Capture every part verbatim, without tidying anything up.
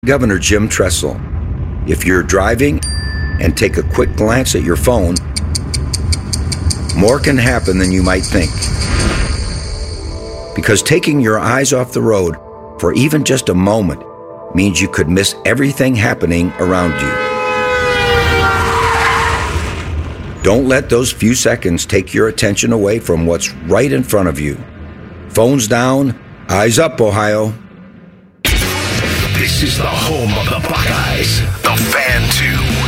Governor Jim Tressel. If you're driving and take a quick glance at your phone, more can happen than you might think. Because taking your eyes off the road for even just a moment means you could miss everything happening around you. Don't let those few seconds take your attention away from what's right in front of you. Phones down, eyes up, Ohio. This is the home of the Buckeyes, the Fan two.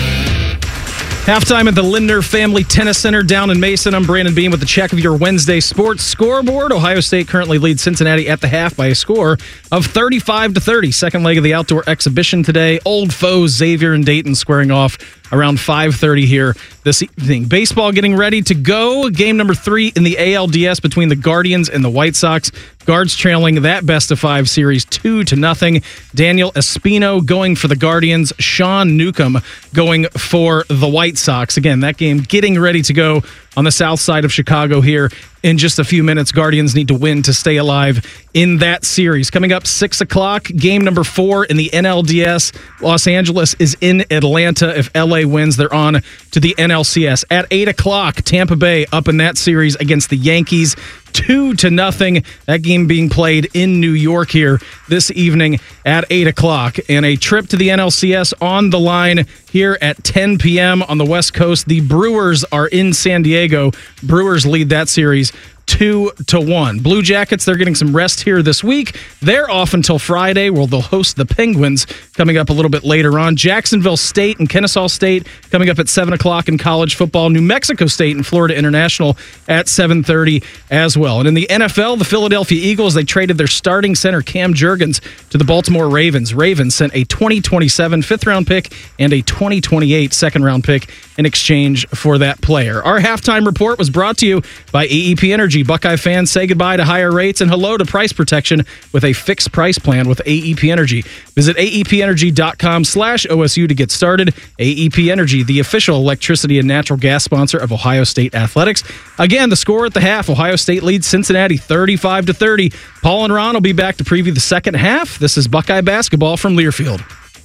Halftime at the Lindner Family Tennis Center down in Mason. I'm Brandon Beam with the check of your Wednesday sports scoreboard. Ohio State currently leads Cincinnati at the half by a score of thirty-five to thirty. Second leg of the outdoor exhibition today. Old foes Xavier and Dayton squaring off around five thirty here this evening. Baseball getting ready to go. Game number three in the A L D S between the Guardians and the White Sox. Guards trailing that best of five series two to nothing. Daniel Espino going for the Guardians. Sean Newcomb going for the White Sox. Again, that game getting ready to go on the south side of Chicago here in just a few minutes. Guardians need to win to stay alive in that series. Coming up six o'clock, game number four in the N L D S. Los Angeles is in Atlanta. If L A wins, they're on to the N L C S. At eight o'clock, Tampa Bay up in that series against the Yankees. Two to nothing. That game being played in New York here this evening at eight o'clock. And a trip to the N L C S on the line here at ten p.m. on the West Coast. The Brewers are in San Diego. Brewers lead that series two to one. Blue Jackets, they're getting some rest here this week. They're off until Friday, where they'll host the Penguins coming up a little bit later on. Jacksonville State and Kennesaw State coming up at seven o'clock in college football. New Mexico State and Florida International at seven thirty as well. And in the N F L, the Philadelphia Eagles, they traded their starting center Cam Jurgens to the Baltimore Ravens. Ravens sent a twenty twenty-seven fifth-round pick and a twenty twenty-eight second-round pick in exchange for that player. Our halftime report was brought to you by A E P Energy. Buckeye fans, say goodbye to higher rates and hello to price protection with a fixed price plan with A E P Energy. Visit aepenergy.com slash OSU to get started. A E P Energy, the official electricity and natural gas sponsor of Ohio State Athletics. Again, the score at the half, Ohio State leads Cincinnati thirty-five to thirty. Paul and Ron will be back to preview the second half. This is Buckeye basketball from Learfield.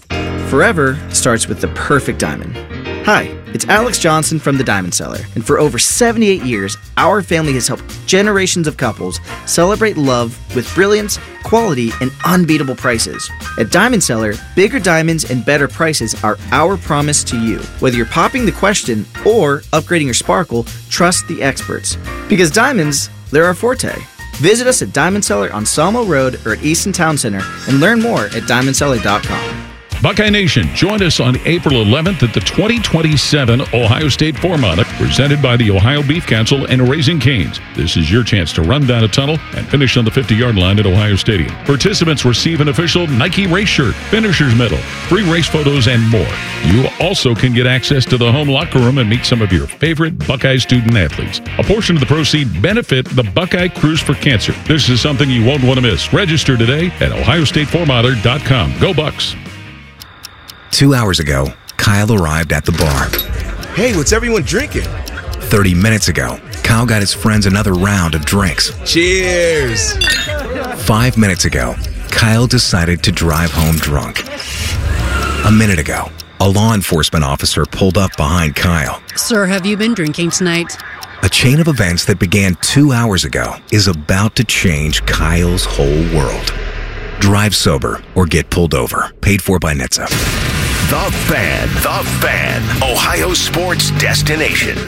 Forever starts with the perfect diamond. Hi, it's Alex Johnson from The Diamond Seller, and for over seventy-eight years, our family has helped generations of couples celebrate love with brilliance, quality, and unbeatable prices. At Diamond Seller, bigger diamonds and better prices are our promise to you. Whether you're popping the question or upgrading your sparkle, trust the experts. Because diamonds, they're our forte. Visit us at Diamond Seller on Sawmill Road or at Easton Town Center and learn more at diamond seller dot com. Buckeye Nation, join us on April eleventh at the twenty twenty-seven Ohio State Four-Mile, presented by the Ohio Beef Council and Raising Cane's. This is your chance to run down a tunnel and finish on the fifty-yard line at Ohio Stadium. Participants receive an official Nike race shirt, finisher's medal, free race photos, and more. You also can get access to the home locker room and meet some of your favorite Buckeye student athletes. A portion of the proceeds benefit the Buckeye Cruise for Cancer. This is something you won't want to miss. Register today at ohio state four miler dot com. Go Bucks! Two hours ago, Kyle arrived at the bar. Hey, what's everyone drinking? Thirty minutes ago, Kyle got his friends another round of drinks. Cheers! Five minutes ago, Kyle decided to drive home drunk. A minute ago, a law enforcement officer pulled up behind Kyle. Sir, have you been drinking tonight? A chain of events that began two hours ago is about to change Kyle's whole world. Drive sober or get pulled over. Paid for by N H T S A. The Fan, The Fan, Ohio sports destination.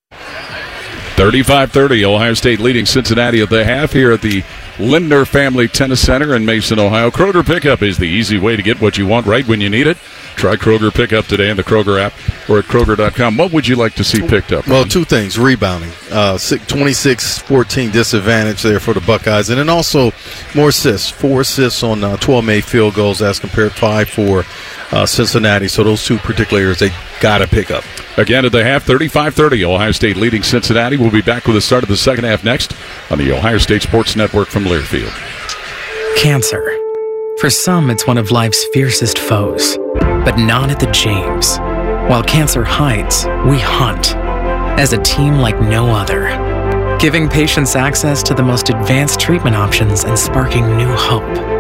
thirty-five thirty, Ohio State leading Cincinnati at the half here at the Lindner Family Tennis Center in Mason, Ohio. Kroger Pickup is the easy way to get what you want right when you need it. Try Kroger Pickup today in the Kroger app or at kroger dot com. What would you like to see picked up? Well, two things. Rebounding. Uh, twenty-six fourteen disadvantage there for the Buckeyes. And then also more assists. Four assists on uh, twelve made field goals as compared to five for uh, Cincinnati. So those two particular areas they got to pick up. Again at the half, thirty-five thirty. Ohio State leading Cincinnati. We'll be back with the start of the second half next on the Ohio State Sports Network from Learfield. Cancer. For some, it's one of life's fiercest foes, but not at the James. While cancer hides, we hunt as a team like no other, giving patients access to the most advanced treatment options and sparking new hope.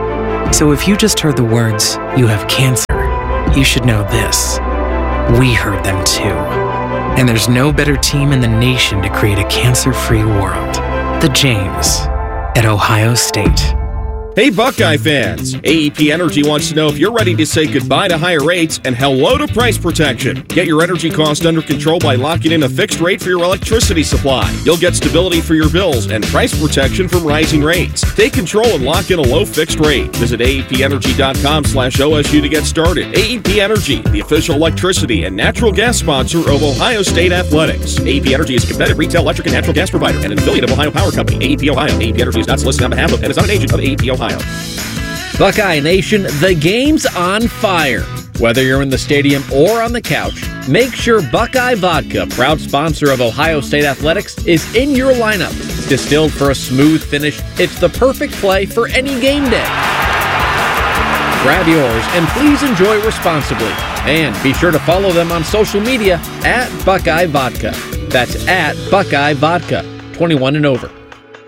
So if you just heard the words, "You have cancer," you should know this. We heard them too. And there's no better team in the nation to create a cancer-free world. The James at Ohio State. Hey Buckeye fans, A E P Energy wants to know if you're ready to say goodbye to higher rates and hello to price protection. Get your energy cost under control by locking in a fixed rate for your electricity supply. You'll get stability for your bills and price protection from rising rates. Take control and lock in a low fixed rate. Visit A E P energy dot com slash O S U to get started. A E P Energy, the official electricity and natural gas sponsor of Ohio State Athletics. A E P Energy is a competitive retail electric and natural gas provider and an affiliate of Ohio Power Company. A E P Ohio. A E P Energy is not solicited on behalf of and is not an agent of A E P Ohio. Buckeye Nation, the game's on fire. Whether you're in the stadium or on the couch, make sure Buckeye Vodka, proud sponsor of Ohio State Athletics, is in your lineup. Distilled for a smooth finish, it's the perfect play for any game day. Grab yours and please enjoy responsibly. And be sure to follow them on social media at Buckeye Vodka. That's at Buckeye Vodka, twenty-one and over.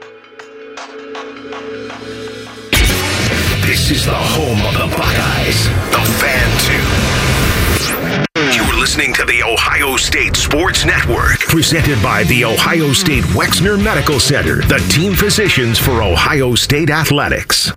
This is the home of the Buckeyes, the Fan two. You're listening to the Ohio State Sports Network, presented by the Ohio State Wexner Medical Center, the team physicians for Ohio State Athletics.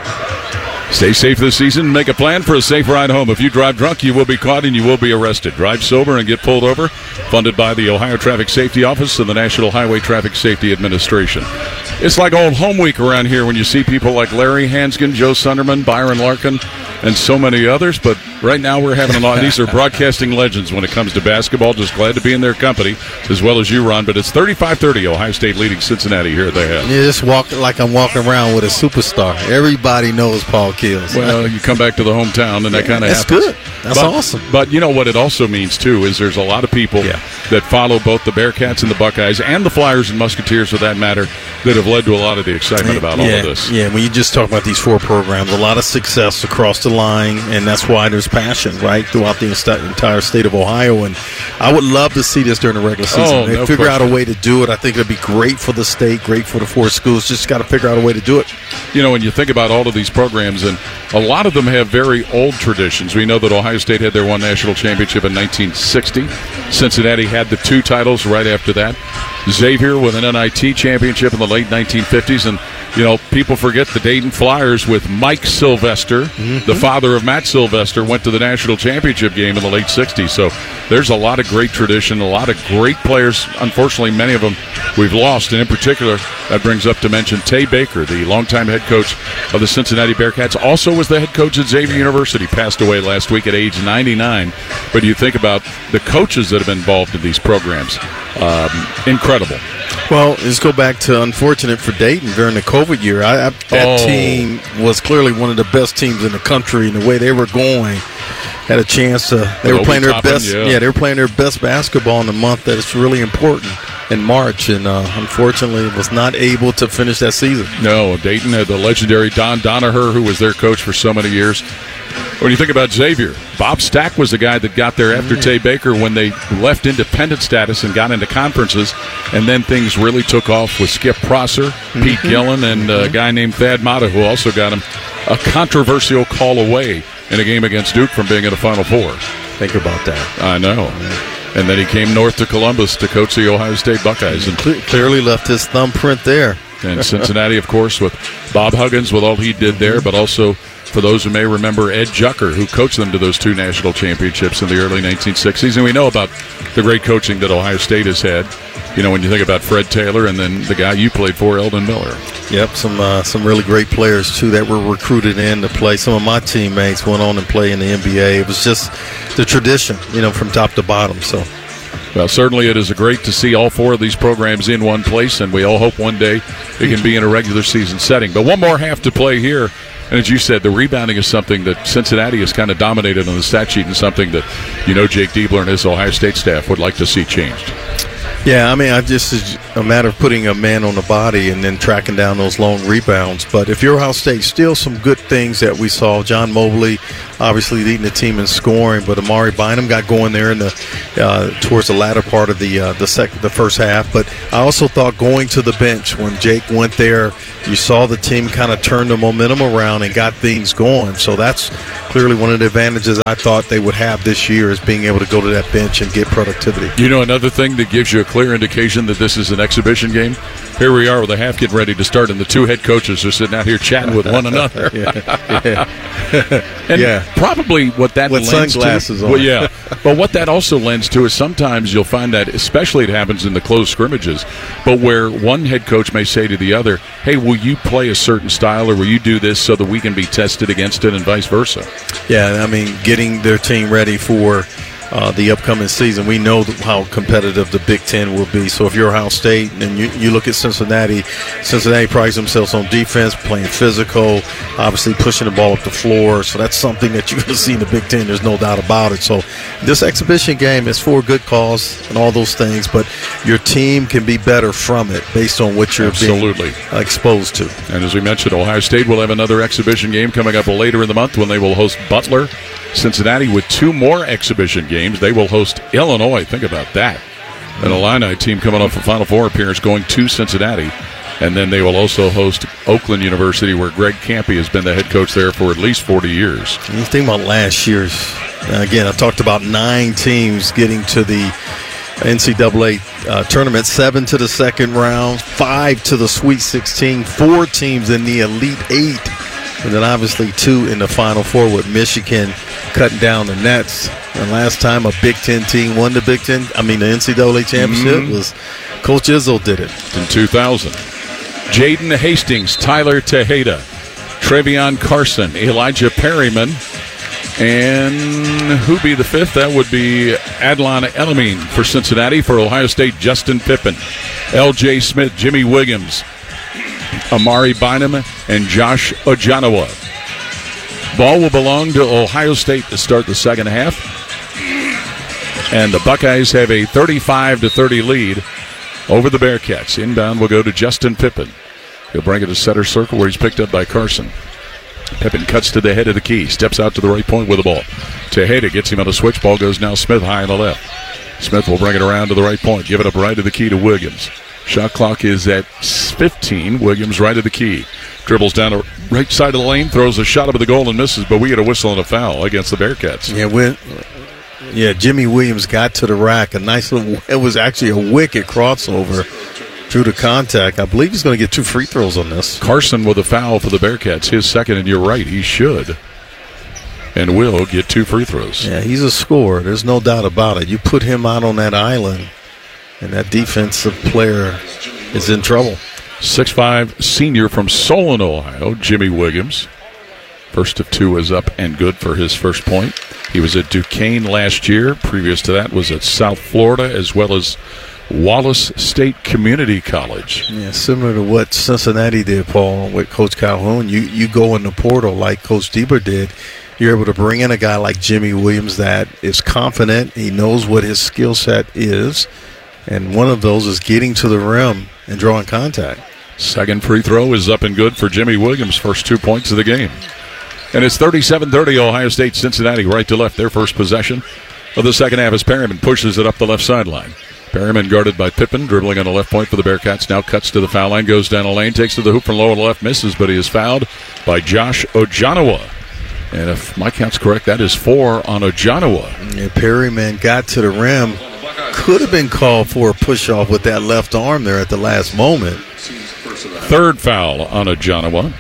Stay safe this season. Make a plan for a safe ride home. If you drive drunk, you will be caught and you will be arrested. Drive sober and get pulled over. Funded by the Ohio Traffic Safety Office and the National Highway Traffic Safety Administration. It's like old home week around here when you see people like Larry Hansgen, Joe Sunderman, Byron Larkin, and so many others. But right now we're having a lot. These are broadcasting legends when it comes to basketball. Just glad to be in their company, as well as you, Ron. But it's thirty-five thirty, Ohio State leading Cincinnati here at the half. Yeah, just walking like I'm walking around with a superstar. Everybody knows Paul Keels. Well, you come back to the hometown, and that kind of That's happens. good. That's but, awesome. But you know what it also means, too, is there's a lot of people Yeah. that follow both the Bearcats and the Buckeyes and the Flyers and Musketeers, for that matter, that have led to a lot of the excitement about yeah, all of this. Yeah, when you just talk about these four programs, a lot of success across the line, and that's why there's passion, right, throughout the insta- entire state of Ohio. And I would love to see this during the regular season. Oh, they no figure question. out a way to do it. I think it'd be great for the state, great for the four schools. Just got to figure out a way to do it. You know, when you think about all of these programs, and a lot of them have very old traditions. We know that Ohio State had their one national championship in nineteen sixty. Cincinnati had the two titles right after that. Xavier with an N I T championship in the late nineteen fifties. And, you know, people forget the Dayton Flyers with Mike Sylvester, Mm-hmm. the father of Matt Sylvester, went to the national championship game in the late sixties. So there's a lot of great tradition, a lot of great players. Unfortunately, many of them we've lost. And in particular, that brings up to mention Tay Baker, the longtime head coach of the Cincinnati Bearcats, also was the head coach at Xavier University, passed away last week at age ninety-nine. But you think about the coaches that have been involved in these programs. Um, incredible. Well, let's go back to unfortunate for Dayton during the COVID year. I, I, that Oh. team was clearly one of the best teams in the country, and the way they were going, had a chance to. They With were playing their Obi Toppin, best. yeah. Yeah, they were playing their best basketball in the month that is really important in March, and uh, unfortunately, was not able to finish that season. No, Dayton had the legendary Don Donaher, who was their coach for so many years. When you think about Xavier, Bob Stack was the guy that got there after Tay Baker when they left independent status and got into conferences, and then things really took off with Skip Prosser, Pete Gillen, and a guy named Thad Matta, who also got him a controversial call away in a game against Duke from being in the Final Four. Think about that. I know. And then he came north to Columbus to coach the Ohio State Buckeyes. And Cle- clearly left his thumbprint there. And Cincinnati, of course, with Bob Huggins, with all he did there, but also, for those who may remember, Ed Jucker, who coached them to those two national championships in the early nineteen sixties. And we know about the great coaching that Ohio State has had. You know, when you think about Fred Taylor and then the guy you played for, Eldon Miller. Yep, some uh, some really great players, too, that were recruited in to play. Some of my teammates went on and play in the N B A. It was just the tradition, you know, from top to bottom. So, Well, certainly it is great to see all four of these programs in one place, and we all hope one day it can be in a regular season setting. But one more half to play here. And as you said, the rebounding is something that Cincinnati has kind of dominated on the stat sheet, and something that, you know, Jake Diebler and his Ohio State staff would like to see changed. Yeah, I mean, I just it's a matter of putting a man on the body and then tracking down those long rebounds. But if you're Ohio State, still some good things that we saw. John Mobley, obviously leading the team in scoring, but Amari Bynum got going there in the uh, towards the latter part of the uh, the second, the first half. But I also thought going to the bench when Jake went there, you saw the team kind of turn the momentum around and got things going. So that's clearly one of the advantages I thought they would have this year is being able to go to that bench and get productivity. You know, another thing that gives you a clear indication that this is an exhibition game, here we are with the half getting ready to start, and the two head coaches are sitting out here chatting with one another. yeah. yeah. and yeah. probably what that with lends sunglasses to, on. Well, yeah, but what that also lends to is sometimes you'll find that, especially it happens in the close scrimmages, but where one head coach may say to the other, hey, will you play a certain style or will you do this so that we can be tested against it and vice versa? Yeah, I mean, getting their team ready for Uh, the upcoming season. We know how competitive the Big Ten will be. So if you're Ohio State and you, you look at Cincinnati, Cincinnati prides themselves on defense, playing physical, obviously pushing the ball up the floor. So that's something that you're going to see in the Big Ten. There's no doubt about it. So this exhibition game is for a good cause and all those things, but your team can be better from it based on what you're Absolutely. being exposed to. And as we mentioned, Ohio State will have another exhibition game coming up later in the month when they will host Butler. Cincinnati with two more exhibition games. They will host Illinois. Think about that. An Illini team coming off a Final Four appearance going to Cincinnati. And then they will also host Oakland University, where Greg Kampe has been the head coach there for at least forty years. You think about last year's. Again, I talked about nine teams getting to the N C double A uh, tournament, seven to the second round, five to the Sweet sixteen, four teams in the Elite Eight. And then obviously two in the Final Four with Michigan cutting down the nets. And last time a Big Ten team won the Big Ten, I mean the N C double A championship, mm-hmm. was Coach Izzo did it. In two thousand. Jaden Hastings, Tyler Tejeda, Travion Carson, Elijah Perryman, and who'd be the fifth? That would be Adlon Elamine for Cincinnati. For Ohio State, Justin Pippen, L J Smith, Jimmy Williams, Amari Bynum, and Josh Ojanawa. Ball will belong to Ohio State to start the second half. And the Buckeyes have a thirty-five to thirty lead over the Bearcats. Inbound will go to Justin Pippen. He'll bring it to center circle where he's picked up by Carson. Pippen cuts to the head of the key, steps out to the right point with the ball. Tejeda gets him on a switch. Ball goes now Smith high on the left. Smith will bring it around to the right point. Give it up right to the key to Williams. Shot clock is at fifteen. Williams right of the key. Dribbles down the right side of the lane, throws a shot up at the goal and misses, but we get a whistle and a foul against the Bearcats. Yeah, when, yeah, Jimmy Williams got to the rack. A nice little, it was actually a wicked crossover. Drew to contact. I believe he's going to get two free throws on this. Carson with a foul for the Bearcats. His second, and you're right, he should. And will get two free throws. Yeah, he's a scorer. There's no doubt about it. You put him out on that island, and that defensive player is in trouble. six five senior from Solon, Ohio, Jimmy Williams. First of two is up and good for his first point. He was at Duquesne last year. Previous to that was at South Florida as well as Wallace State Community College. Yeah, similar to what Cincinnati did, Paul, with Coach Calhoun. You you go in the portal like Coach Dieber did. You're able to bring in a guy like Jimmy Williams that is confident. He knows what his skill set is. And one of those is getting to the rim and drawing contact. Second free throw is up and good for Jimmy Williams. First two points of the game. And it's thirty-seven thirty, Ohio State, Cincinnati, right to left. Their first possession of the second half as Perryman pushes it up the left sideline. Perryman guarded by Pippen, dribbling on the left point for the Bearcats. Now cuts to the foul line, goes down the lane, takes to the hoop from low on the left, misses, but he is fouled by Josh Ojanawa. And if my count's correct, that is four on Ojanawa. Yeah, Perryman got to the rim. Could have been called for a push-off with that left arm there at the last moment. Third foul on Ojanawa.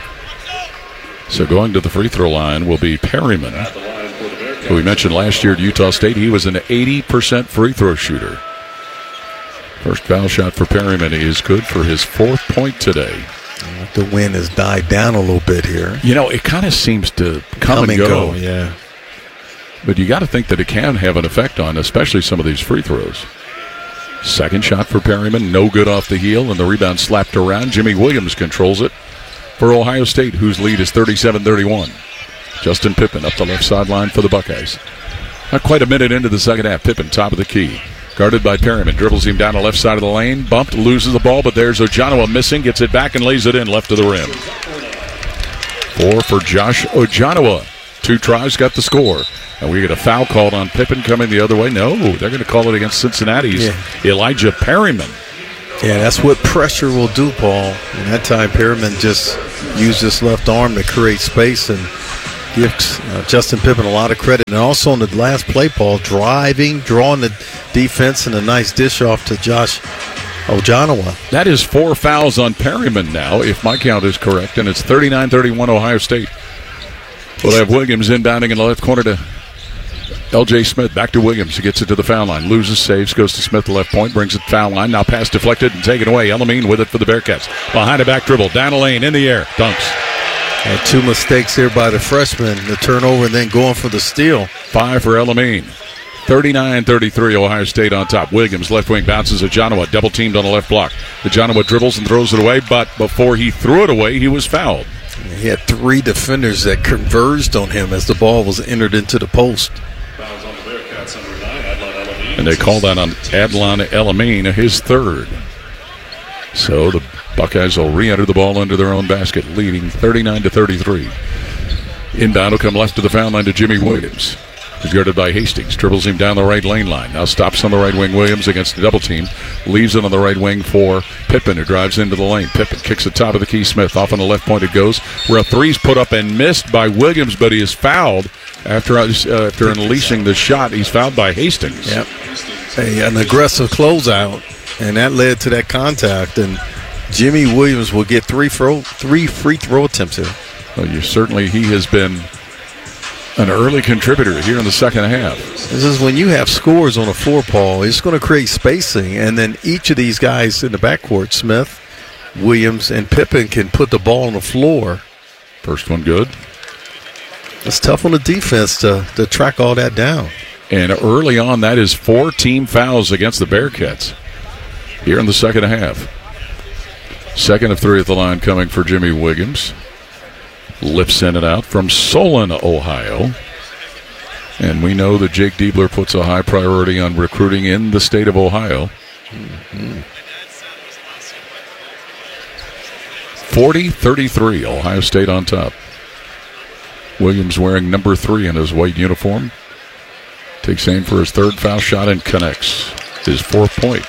So going to the free throw line will be Perryman, who we mentioned last year at Utah State. He was an eighty percent free throw shooter. First foul shot for Perryman is good for his fourth point today. The wind has died down a little bit here. You know, it kind of seems to come, come and go. go. Yeah. But you got to think that it can have an effect on especially some of these free throws. Second shot for Perryman, no good off the heel, and the rebound slapped around. Jimmy Williams controls it for Ohio State, whose lead is thirty-seven thirty-one. Justin Pippen up the left sideline for the Buckeyes. Not quite a minute into the second half. Pippen, top of the key. Guarded by Perryman. Dribbles him down the left side of the lane. Bumped, loses the ball, but there's Ojanawa missing. Gets it back and lays it in left to the rim. Four for Josh Ojanawa. Two tries, got the score. And we get a foul called on Pippen coming the other way. No, they're going to call it against Cincinnati's Yeah. Elijah Perryman. Yeah, that's what pressure will do, Paul. And that time, Perryman just used his left arm to create space and gives uh, Justin Pippen a lot of credit. And also on the last play, Paul, driving, drawing the defense, and a nice dish off to Josh Ojanawa. That is four fouls on Perryman now, if my count is correct, and it's thirty-nine thirty-one Ohio State. We'll have Williams inbounding in the left corner to L J Smith. Back to Williams. He gets it to the foul line. Loses, saves, goes to Smith, the left point, brings it to foul line. Now pass deflected and taken away. Elamine with it for the Bearcats. Behind a back dribble. Down the lane, in the air. Dunks. And two mistakes here by the freshman. The turnover and then going for the steal. Five for Elamine. thirty-nine thirty-three, Ohio State on top. Williams, left wing, bounces Ojanawa, double teamed on the left block. Ojanawa dribbles and throws it away, but before he threw it away, he was fouled. He had three defenders that converged on him as the ball was entered into the post. And they call that on Adlon Elamine, his third. So the Buckeyes will re-enter the ball under their own basket, leading thirty-nine to thirty-three. Inbound will come left to the foul line to Jimmy Williams. He's guarded by Hastings. Dribbles him down the right lane line. Now stops on the right wing. Williams against the double team. Leaves it on the right wing for Pippen, who drives into the lane. Pippen kicks it top of the key. Smith off on the left point it goes. Where a three's put up and missed by Williams, but he is fouled after uh, after unleashing the shot. He's fouled by Hastings. Yep. A, an aggressive closeout, and that led to that contact. And Jimmy Williams will get three throw, three free throw attempts here. Well, you certainly he has been an early contributor here in the second half. This is when you have scores on a floor, Paul. It's going to create spacing, and then each of these guys in the backcourt, Smith, Williams, and Pippen, can put the ball on the floor. First one good. It's tough on the defense to, to track all that down. And early on, that is four team fouls against the Bearcats here in the second half. Second of three at the line coming for Jimmy Williams. Lip sent it out from Solon, Ohio. And we know that Jake Diebler puts a high priority on recruiting in the state of Ohio. Mm-hmm. forty thirty-three, Ohio State on top. Williams wearing number three in his white uniform. Takes aim for his third foul shot and connects his fourth point.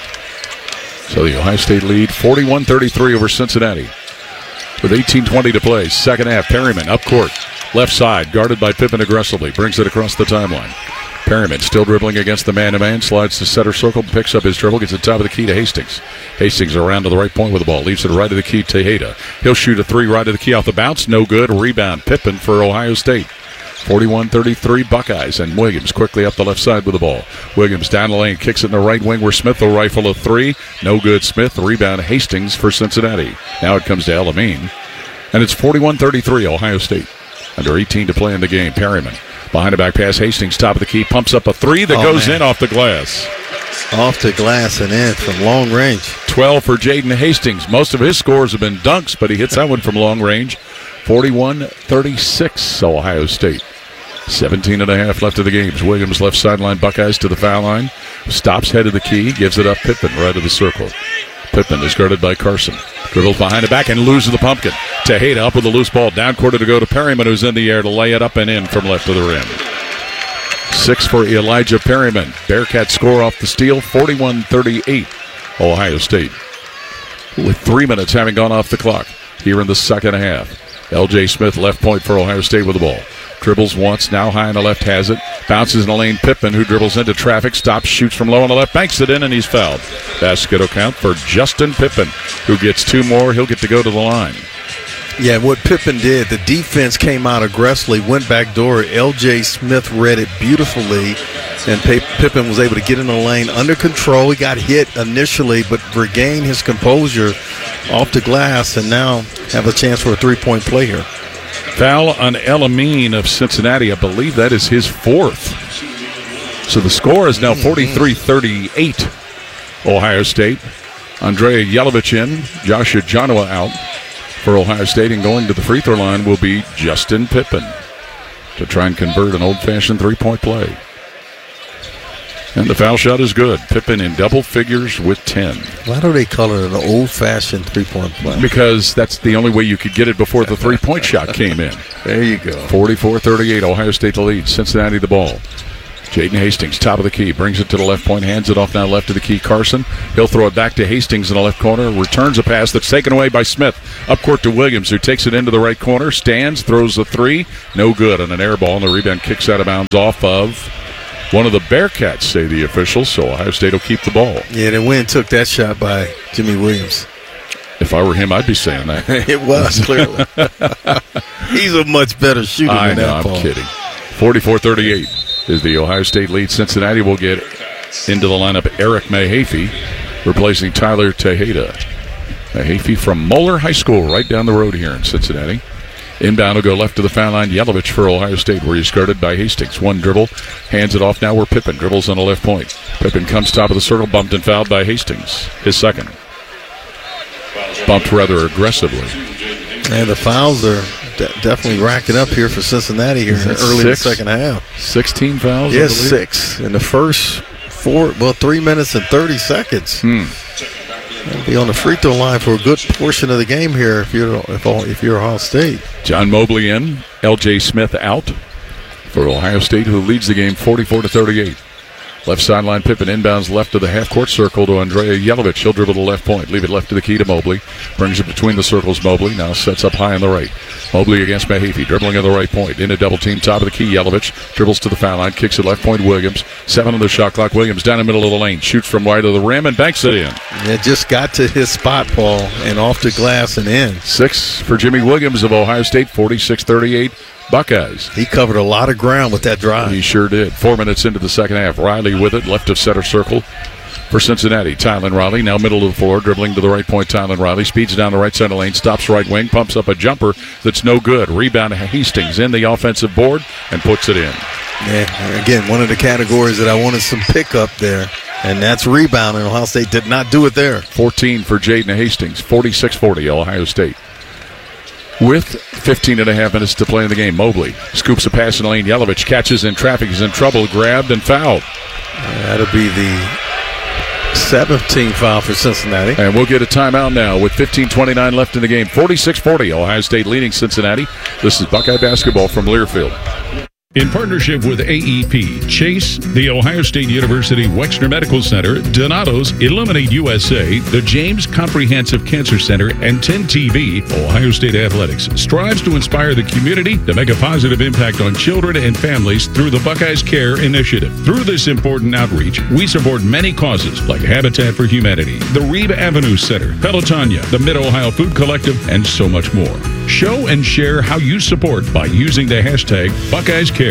So the Ohio State lead forty-one thirty-three over Cincinnati. With eighteen twenty to play, second half, Perryman up court, left side, guarded by Pippen aggressively, brings it across the timeline. Perryman still dribbling against the man-to-man, slides to center circle, picks up his dribble, gets it top of the key to Hastings. Hastings around to the right point with the ball, leaves it right of the key to Hayda. He'll shoot a three right of the key off the bounce, no good, rebound, Pippen for Ohio State. forty-one thirty-three Buckeyes, and Williams quickly up the left side with the ball. Williams down the lane, kicks it in the right wing where Smith will rifle a three. No good, Smith. Rebound, Hastings for Cincinnati. Now it comes to Elamine. And it's forty-one thirty-three Ohio State. Under eighteen to play in the game. Perryman behind a back pass. Hastings top of the key, pumps up a three that oh, goes man. in off the glass. Off the glass and in from long range. twelve for Jaden Hastings. Most of his scores have been dunks, but he hits that one from long range. forty-one thirty-six Ohio State. seventeen and a half left of the games. Williams left sideline, Buckeyes to the foul line. Stops head of the key, gives it up Pippen right of the circle. Pippen is guarded by Carson. Dribbles behind the back and loses the pumpkin. Tejada up with a loose ball. Down quarter to go to Perryman, who's in the air to lay it up and in from left of the rim. Six for Elijah Perryman. Bearcats score off the steal, forty-one thirty-eight Ohio State. With three minutes having gone off the clock here in the second half. L J Smith left point for Ohio State with the ball. Dribbles once, now high on the left, has it. Bounces in the lane, Pippen, who dribbles into traffic, stops, shoots from low on the left, banks it in, and he's fouled. Basket will count for Justin Pippen, who gets two more. He'll get to go to the line. Yeah, what Pippen did, the defense came out aggressively, went back door. L J Smith read it beautifully, and Pippen was able to get in the lane under control. He got hit initially, but regained his composure off the glass, and now have a chance for a three-point play here. Foul on Elamine of Cincinnati. I believe that is his fourth. So the score is now forty-three thirty-eight Ohio State. Andrea Yelovich in, Josh Ojanawa out for Ohio State, and going to the free throw line will be Justin Pippen to try and convert an old-fashioned three-point play. And the foul shot is good. Pippen in double figures with ten. Why do they call it an old-fashioned three-point play? Because that's the only way you could get it before the three-point shot came in. There you go. forty-four thirty-eight, Ohio State the lead. Cincinnati the ball. Jaden Hastings, top of the key, brings it to the left point, hands it off now left to the key. Carson, he'll throw it back to Hastings in the left corner, returns a pass that's taken away by Smith. Up court to Williams, who takes it into the right corner, stands, throws a three, no good on an air ball, and the rebound kicks out of bounds off of one of the Bearcats, say the officials, so Ohio State will keep the ball. Yeah, they went and took that shot by Jimmy Williams. If I were him, I'd be saying that. It was, clearly. He's a much better shooter I than know, that I'm ball. kidding. forty-four thirty-eight is the Ohio State lead. Cincinnati will get into the lineup Eric Mahaffey, replacing Tyler Tejeda. Mahaffey from Moeller High School, right down the road here in Cincinnati. Inbound will go left to the foul line. Yelovich for Ohio State, where he's guarded by Hastings. One dribble, hands it off now where Pippen dribbles on the left point. Pippen comes top of the circle, bumped and fouled by Hastings. His second. Bumped rather aggressively. And the fouls are de- definitely racking up here for Cincinnati here in the early in the second half. sixteen fouls? Yes, six in the first four, well, three minutes and thirty seconds. Hmm. They'll be on the free throw line for a good portion of the game here if you're if, if you're Ohio State. John Mobley in, L J Smith out for Ohio State, who leads the game forty-four to thirty-eight. Left sideline, Pippen inbounds left to the half-court circle to Andrea Yelovich. He'll dribble to the left point, leave it left to the key to Mobley. Brings it between the circles, Mobley. Now sets up high on the right. Mobley against Mahaffey, dribbling at the right point. In a double team, top of the key, Yelovich. Dribbles to the foul line, kicks it left point, Williams. Seven on the shot clock, Williams down the middle of the lane. Shoots from wide of the rim and banks it in. It just got to his spot, Paul, and off the glass and in. Six for Jimmy Williams of Ohio State, forty-six thirty-eight. Buckeyes. He covered a lot of ground with that drive. He sure did. Four minutes into the second half. Riley with it, left of center circle for Cincinnati. Tylen Riley, now middle of the floor, dribbling to the right point. Tylen Riley speeds down the right center lane, stops right wing, pumps up a jumper that's no good. Rebound Hastings in the offensive board and puts it in. Yeah, again, one of the categories that I wanted some pickup there, and that's rebounding. Ohio State did not do it there. fourteen for Jaden Hastings, forty-six forty, Ohio State. With fifteen and a half minutes to play in the game, Mobley scoops a pass in the lane. Yelovich catches in traffic. He's in trouble, grabbed and fouled. That'll be the seventeenth foul for Cincinnati. And we'll get a timeout now with fifteen twenty-nine left in the game. forty-six forty, Ohio State leading Cincinnati. This is Buckeye basketball from Learfield. In partnership with A E P, Chase, the Ohio State University Wexner Medical Center, Donato's, Illuminate U S A, the James Comprehensive Cancer Center, and ten T V, Ohio State Athletics strives to inspire the community to make a positive impact on children and families through the Buckeyes Care Initiative. Through this important outreach, we support many causes like Habitat for Humanity, the Reeb Avenue Center, Pelotonia, the Mid-Ohio Food Collective, and so much more. Show and share how you support by using the hashtag Buckeyes Care.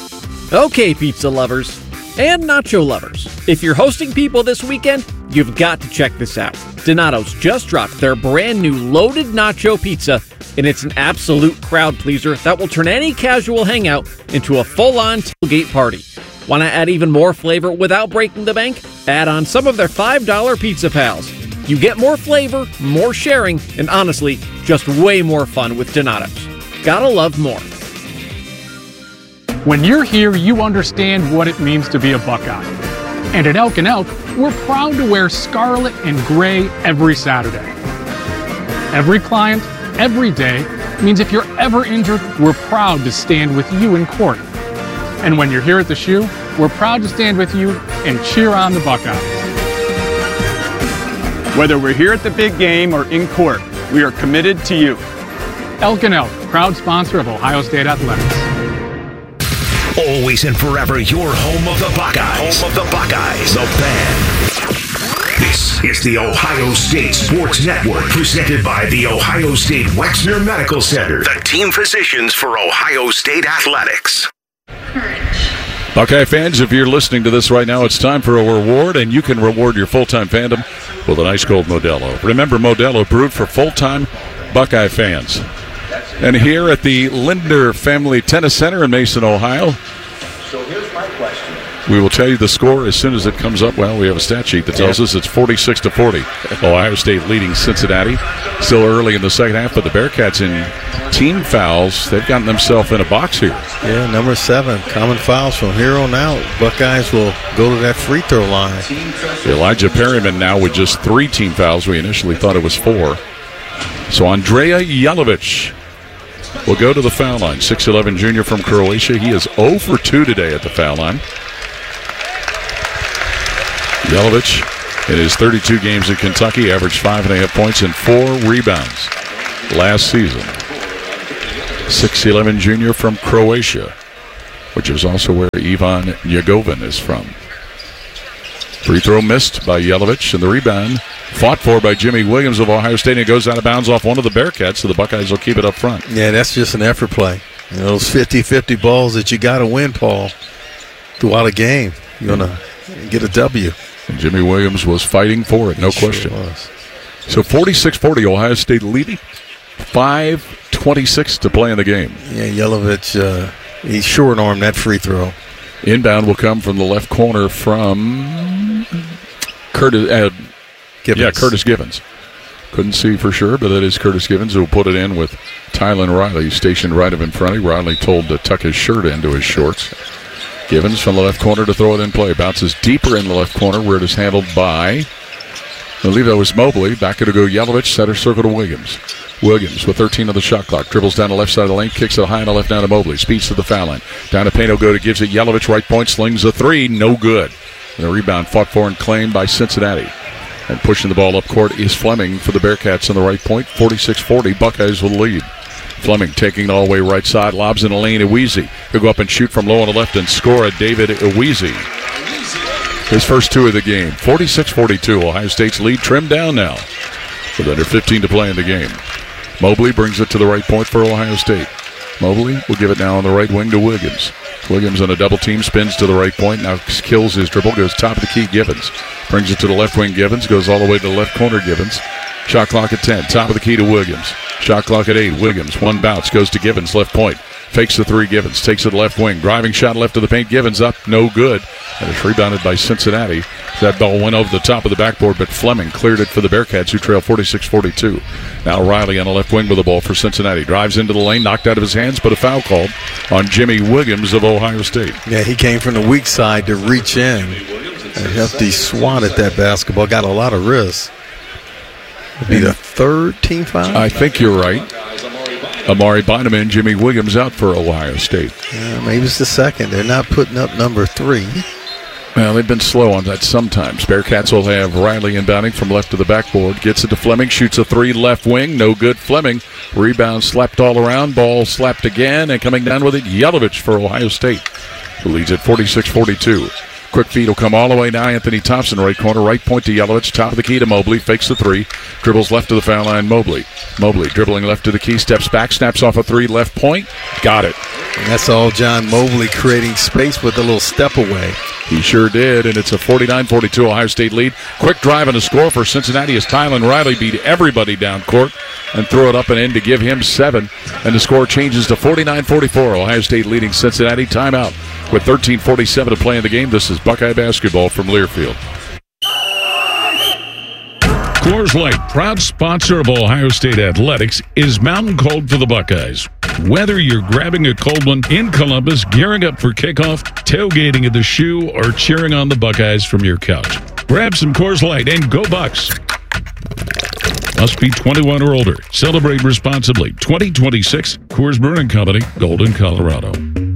Okay, pizza lovers and nacho lovers, if you're hosting people this weekend, you've got to check this out. Donato's just dropped their brand new loaded nacho pizza, and it's an absolute crowd pleaser that will turn any casual hangout into a full-on tailgate party. Want to add even more flavor without breaking the bank? Add on some of their five dollar Pizza Pals. You get more flavor, more sharing, and honestly, just way more fun with Donato's. Gotta love more. When you're here, you understand what it means to be a Buckeye. And at Elk and Elk, we're proud to wear scarlet and gray every Saturday. Every client, every day, means if you're ever injured, we're proud to stand with you in court. And when you're here at the shoe, we're proud to stand with you and cheer on the Buckeyes. Whether we're here at the big game or in court, we are committed to you. Elk and Elk, proud sponsor of Ohio State Athletics. Always and forever your home of the Buckeyes. Home of the Buckeyes. The Fan. This is the Ohio State Sports Network, presented by the Ohio State Wexner Medical Center, the team physicians for Ohio State Athletics. Buckeye fans, if you're listening to this right now, it's time for a reward, and you can reward your full-time fandom with an ice cold Modelo. Remember, Modelo brewed for full-time Buckeye fans. And here at the Linder Family Tennis Center in Mason, Ohio, So here's my question. We will tell you the score as soon as it comes up. Well, we have a stat sheet that tells yeah. us it's forty-six to forty. Ohio State leading Cincinnati. Still early in the second half, but the Bearcats in team fouls. They've gotten themselves in a box here. Yeah, number seven, common fouls from here on out. Buckeyes will go to that free throw line. Elijah Perryman now with just three team fouls. We initially thought it was four. So Andrea Jelovic will go to the foul line. six eleven junior from Croatia. He is zero for two today at the foul line. Jelovic, in his thirty-two games at Kentucky, averaged five and a half points and four rebounds last season. six eleven junior from Croatia, which is also where Ivan Njegovan is from. Free throw missed by Jelovic, and the rebound fought for by Jimmy Williams of Ohio State, and it goes out of bounds off one of the Bearcats, so the Buckeyes will keep it up front. Yeah, that's just an effort play. You know, those fifty-fifty balls that you got to win, Paul, throughout a game. You're going to get a W. And Jimmy Williams was fighting for it, no Sure question. was. So forty-six forty, Ohio State leading. five twenty-six to play in the game. Yeah, Jelovic, uh, he short-armed that free throw. Inbound will come from the left corner from Curtis. Uh, yeah, Curtis Givens. Couldn't see for sure, but that is Curtis Givens who will put it in with Tylen Riley stationed right of in front of him. Riley told to tuck his shirt into his shorts. Givens from the left corner to throw it in play. Bounces deeper in the left corner where it is handled by, I believe that was Mobley. Back it'll go Jelovic, center circle to Williams. Williams with thirteen on the shot clock. Dribbles down the left side of the lane, kicks it high on the left down to Mobley. Speeds to the foul line. Down to Payne Ogoda, gives it Jelovic, right point, slings a three, no good. And the rebound fought for and claimed by Cincinnati. And pushing the ball up court is Fleming for the Bearcats on the right point. forty-six forty, Buckeyes will lead. Fleming taking it all the way right side, lobs in the lane, Ewizi. He'll go up and shoot from low on the left and score a David Ewizi. His first two of the game. forty-six forty-two, Ohio State's lead trimmed down now with under fifteen to play in the game. Mobley brings it to the right point for Ohio State. Mobley will give it now on the right wing to Williams. Williams on a double team, spins to the right point, now kills his dribble, goes top of the key, Givens. Brings it to the left wing, Givens, goes all the way to the left corner, Givens. Shot clock at ten, top of the key to Williams. Shot clock at eight, Williams, one bounce, goes to Givens, left point. Fakes the three, Givens, takes it left wing. Driving shot left of the paint, Givens up, no good. And it's rebounded by Cincinnati. That ball went over the top of the backboard, but Fleming cleared it for the Bearcats, who trail forty-six forty-two. Now Riley on the left wing with the ball for Cincinnati. Drives into the lane, knocked out of his hands, but a foul called on Jimmy Williams of Ohio State. Yeah, he came from the weak side to reach in. A hefty swat at that basketball. Got a lot of risk. It'd be the third team foul? I think you're right. Amari Bynum, Jimmy Williams out for Ohio State. Yeah, maybe it's the second. They're not putting up number three. Well, they've been slow on that sometimes. Bearcats will have Riley inbounding from left to the backboard. Gets it to Fleming, shoots a three left wing. No good. Fleming. Rebound slapped all around. Ball slapped again, and coming down with it, Jelovic for Ohio State, who leads at forty-six forty-two. Quick feed will come all the way now. Anthony Thompson, right corner, right point to Jelovic, top of the key to Mobley, fakes the three, dribbles left to the foul line, Mobley. Mobley dribbling left to the key, steps back, snaps off a three, left point, got it. And that's all John Mobley creating space with a little step away. He sure did, and it's a forty-nine forty-two Ohio State lead. Quick drive and a score for Cincinnati as Tylen Riley beat everybody down court and threw it up and in to give him seven. And the score changes to forty-nine forty-four. Ohio State leading Cincinnati. Timeout with thirteen forty-seven to play in the game. This is Buckeye basketball from Learfield. Coors Light, proud sponsor of Ohio State Athletics, is Mountain Cold for the Buckeyes. Whether you're grabbing a cold one in Columbus, gearing up for kickoff, tailgating at the Shoe, or cheering on the Buckeyes from your couch, grab some Coors Light and go Bucks. Must be twenty-one or older. Celebrate responsibly. twenty twenty-six Coors Brewing Company, Golden, Colorado.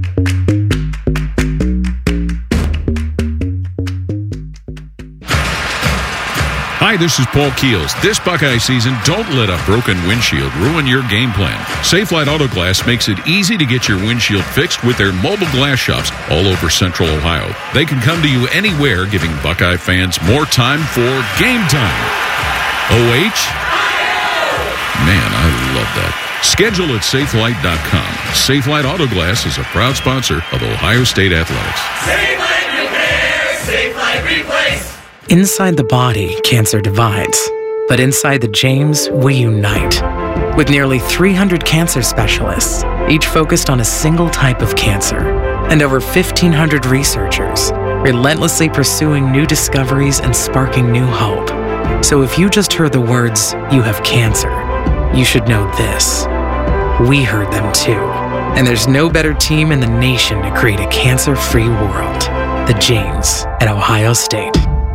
Hi, this is Paul Keels. This Buckeye season, don't let a broken windshield ruin your game plan. Safelite Auto Glass makes it easy to get your windshield fixed with their mobile glass shops all over Central Ohio. They can come to you anywhere, giving Buckeye fans more time for game time. O H? Man, I love that. Schedule at safelite dot com. Safelite Auto Glass is a proud sponsor of Ohio State Athletics. Safelite Repair, Safelite Replace. Inside the body, cancer divides. But inside the James, we unite. With nearly three hundred cancer specialists, each focused on a single type of cancer, and over fifteen hundred researchers, relentlessly pursuing new discoveries and sparking new hope. So if you just heard the words, "You have cancer," you should know this. We heard them too. And there's no better team in the nation to create a cancer-free world. The James at Ohio State.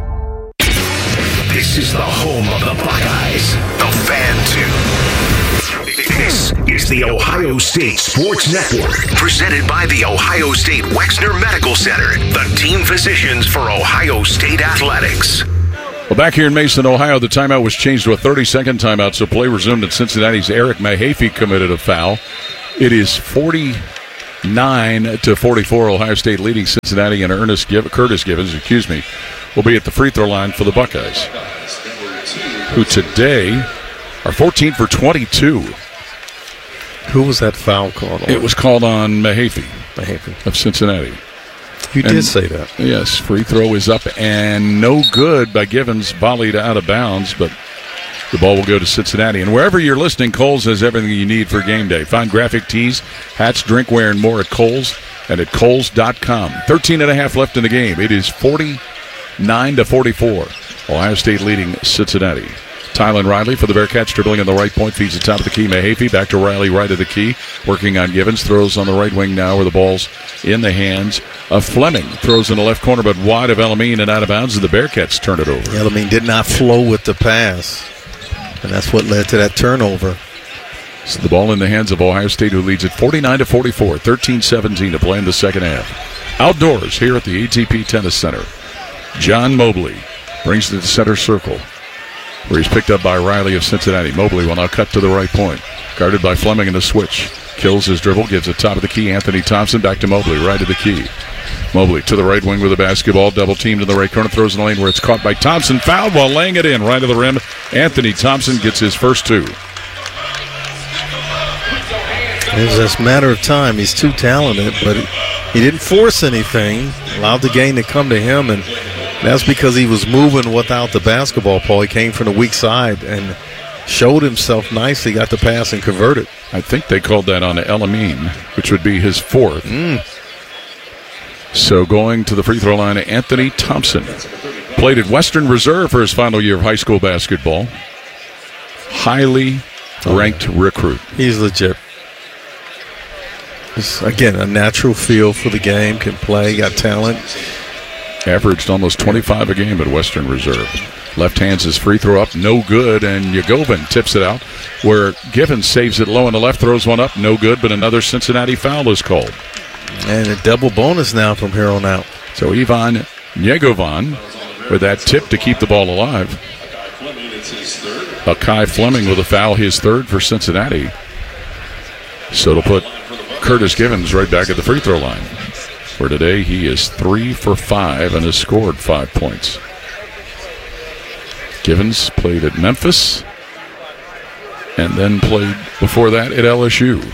This is the home of the Buckeyes, the Fan Tune. This is the Ohio State Sports Network, presented by the Ohio State Wexner Medical Center, the team physicians for Ohio State athletics. Well, back here in Mason, Ohio, the timeout was changed to a thirty-second timeout, so play resumed at Cincinnati's Eric Mahaffey committed a foul. It is forty-nine to forty-four, Ohio State leading Cincinnati, and Ernest Giv- Curtis Givens, excuse me, will be at the free throw line for the Buckeyes, who today are fourteen for twenty-two. Who was that foul called on? It was called on Mahaffey, Mahaffey of Cincinnati. You and, did say that. Yes, free throw is up and no good by Givens, volleyed out of bounds, but the ball will go to Cincinnati. And wherever you're listening, Kohl's has everything you need for game day. Find graphic tees, hats, drinkware, and more at Kohl's and at Kohl's dot com. thirteen and a half left in the game. It is forty-nine to forty-four. Ohio State leading Cincinnati. Tylen Riley for the Bearcats, dribbling on the right point, feeds the top of the key. Mahaffey back to Riley, right of the key, working on Givens. Throws on the right wing now where the ball's in the hands of Fleming. Throws in the left corner, but wide of Elamine and out of bounds, and the Bearcats turn it over. Elamine did not flow with the pass, and that's what led to that turnover. So the ball in the hands of Ohio State, who leads at forty-nine to forty-four, thirteen seventeen to play in the second half. Outdoors here at the A T P Tennis Center, John Mobley brings it to the center circle, where he's picked up by Riley of Cincinnati. Mobley will now cut to the right point. Guarded by Fleming in the switch. Kills his dribble, gives it top of the key. Anthony Thompson back to Mobley, right of the key. Mobley to the right wing with the basketball. Double teamed in the right corner. Throws in the lane where it's caught by Thompson. Fouled while laying it in right of the rim. Anthony Thompson gets his first two. It was just a matter of time. He's too talented, but he didn't force anything. Allowed the game to come to him, and that's because he was moving without the basketball, Paul. He came from the weak side and showed himself nicely, got the pass and converted. I think they called that on Elamine, which would be his fourth. Mm. So going to the free throw line, Anthony Thompson. Played at Western Reserve for his final year of high school basketball. Highly ranked recruit. He's legit. He's, again, a natural feel for the game, can play, got talent. Averaged almost twenty-five a game at Western Reserve. Left hands his free throw up, no good, and Yagovin tips it out, where Givens saves it low on the left, throws one up, no good, but another Cincinnati foul is called. And a double bonus now from here on out. So Ivan Yagovin with that tip to keep the ball alive. Akai Fleming with a foul, his third for Cincinnati. So it'll put Curtis Givens right back at the free throw line, where today he is three for five and has scored five points. Givens played at Memphis and then played before that at L S U.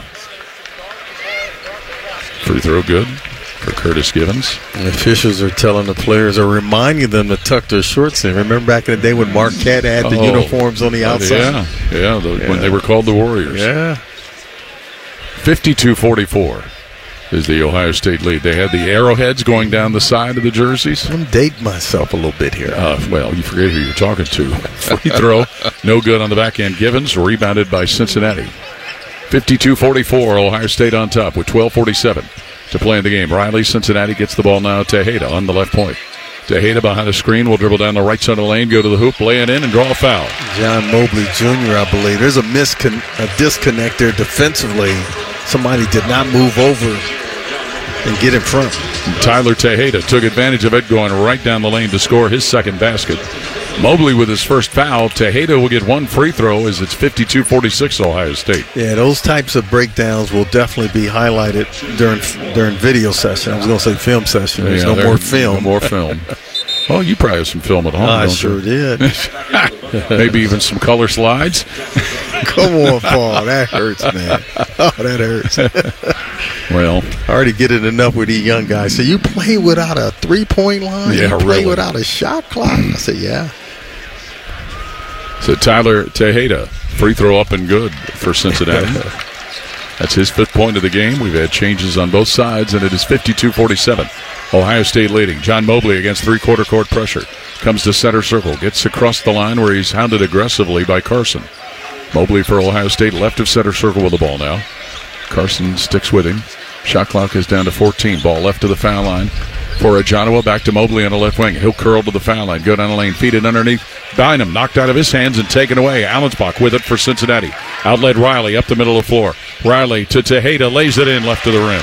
Free throw good for Curtis Givens. And the officials are telling the players, are reminding them to tuck their shorts in. Remember back in the day when Marquette had the oh, uniforms on the outside? Yeah, yeah, the, yeah, when they were called the Warriors. Yeah. fifty-two forty-four. Is the Ohio State lead. They had the arrowheads going down the side of the jerseys. I'm dating myself a little bit here. Uh, well, you forget who you're talking to. Free throw, no good on the back end. Givens, rebounded by Cincinnati. fifty-two forty-four, Ohio State on top with twelve forty-seven to play in the game. Riley, Cincinnati gets the ball now. Tejeda on the left point. Tejeda behind the screen will dribble down the right side of the lane, go to the hoop, lay it in, and draw a foul. John Mobley Junior, I believe. There's a, miscon- a disconnect there defensively. Somebody did not move over and get in front. And Tyler Tejeda took advantage of it, going right down the lane to score his second basket. Mobley with his first foul. Tejeda will get one free throw as it's fifty-two forty-six Ohio State. Yeah, those types of breakdowns will definitely be highlighted during during video session. I was going to say film session. There's yeah, no more film. No more film. Well, you probably have some film at home. I don't sure you? did. Maybe even some color slides. Come on, Paul. That hurts, man. Oh, that hurts. Well, I already get it enough with these young guys. So you play without a three-point line? Yeah, you play really. without a shot clock? I said, yeah. So Tyler Tejeda, free throw up and good for Cincinnati. That's his fifth point of the game. We've had changes on both sides, and it is fifty-two forty-seven. Ohio State leading. John Mobley against three-quarter court pressure. Comes to center circle. Gets across the line where he's hounded aggressively by Carson. Mobley for Ohio State, left of center circle with the ball now. Carson sticks with him. Shot clock is down to fourteen. Ball left to the foul line for Ajanawa. Back to Mobley on the left wing. He'll curl to the foul line. Go down the lane. Feed it underneath. Bynum knocked out of his hands and taken away. Allensbach with it for Cincinnati. Outlet Riley up the middle of the floor. Riley to Tejeda. Lays it in left of the rim.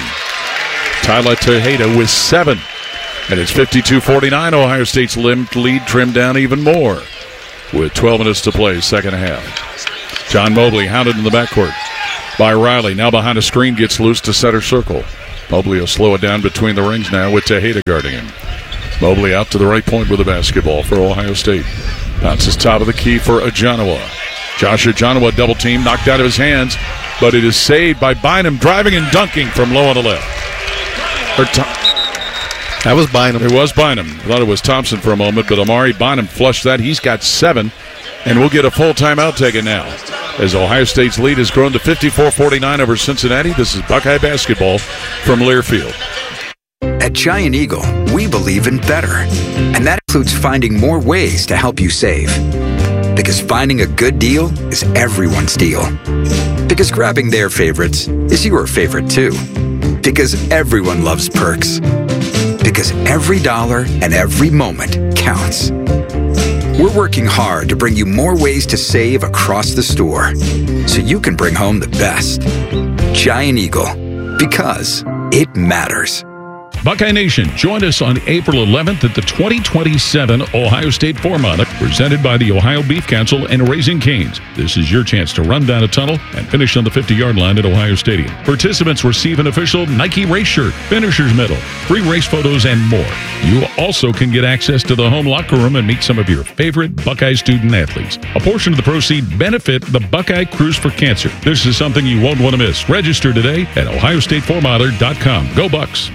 Tyler Tejeda with seven. And it's fifty-two forty-nine. Ohio State's lead trimmed down even more with twelve minutes to play, second half. John Mobley hounded in the backcourt by Riley. Now behind a screen, gets loose to center circle. Mobley will slow it down between the rings now with Tejeda guarding him. Mobley out to the right point with the basketball for Ohio State. Bounces top of the key for Ajanawa. Josh Ajanawa double team, knocked out of his hands, but it is saved by Bynum, driving and dunking from low on the left. Or to- that was Bynum. It was Bynum. I thought it was Thompson for a moment, but Amari Bynum flushed that. He's got seven, and we'll get a full timeout taken now, as Ohio State's lead has grown to fifty-four forty-nine over Cincinnati. This is Buckeye basketball from Learfield. At Giant Eagle, we believe in better, and that includes finding more ways to help you save. Because finding a good deal is everyone's deal. Because grabbing their favorites is your favorite too. Because everyone loves perks. Because every dollar and every moment counts. We're working hard to bring you more ways to save across the store, so you can bring home the best. Giant Eagle, because it matters. Buckeye Nation, join us on April eleventh at the twenty twenty-seven Ohio State Four-Monic, presented by the Ohio Beef Council and Raising Cane's. This is your chance to run down a tunnel and finish on the fifty-yard line at Ohio Stadium. Participants receive an official Nike race shirt, finisher's medal, free race photos, and more. You also can get access to the home locker room and meet some of your favorite Buckeye student athletes. A portion of the proceeds benefit the Buckeye Cruise for Cancer. This is something you won't want to miss. Register today at ohio state four monitor dot com. Go Bucks!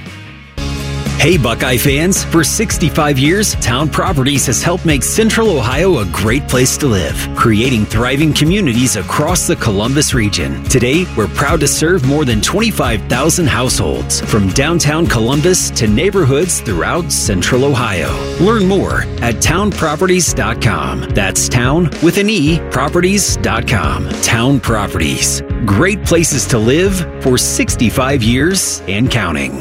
Hey Buckeye fans, for sixty-five years, Town Properties has helped make Central Ohio a great place to live, creating thriving communities across the Columbus region. Today, we're proud to serve more than twenty-five thousand households, from downtown Columbus to neighborhoods throughout Central Ohio. Learn more at town properties dot com. That's town with an E, properties dot com. Town Properties, great places to live for sixty-five years and counting.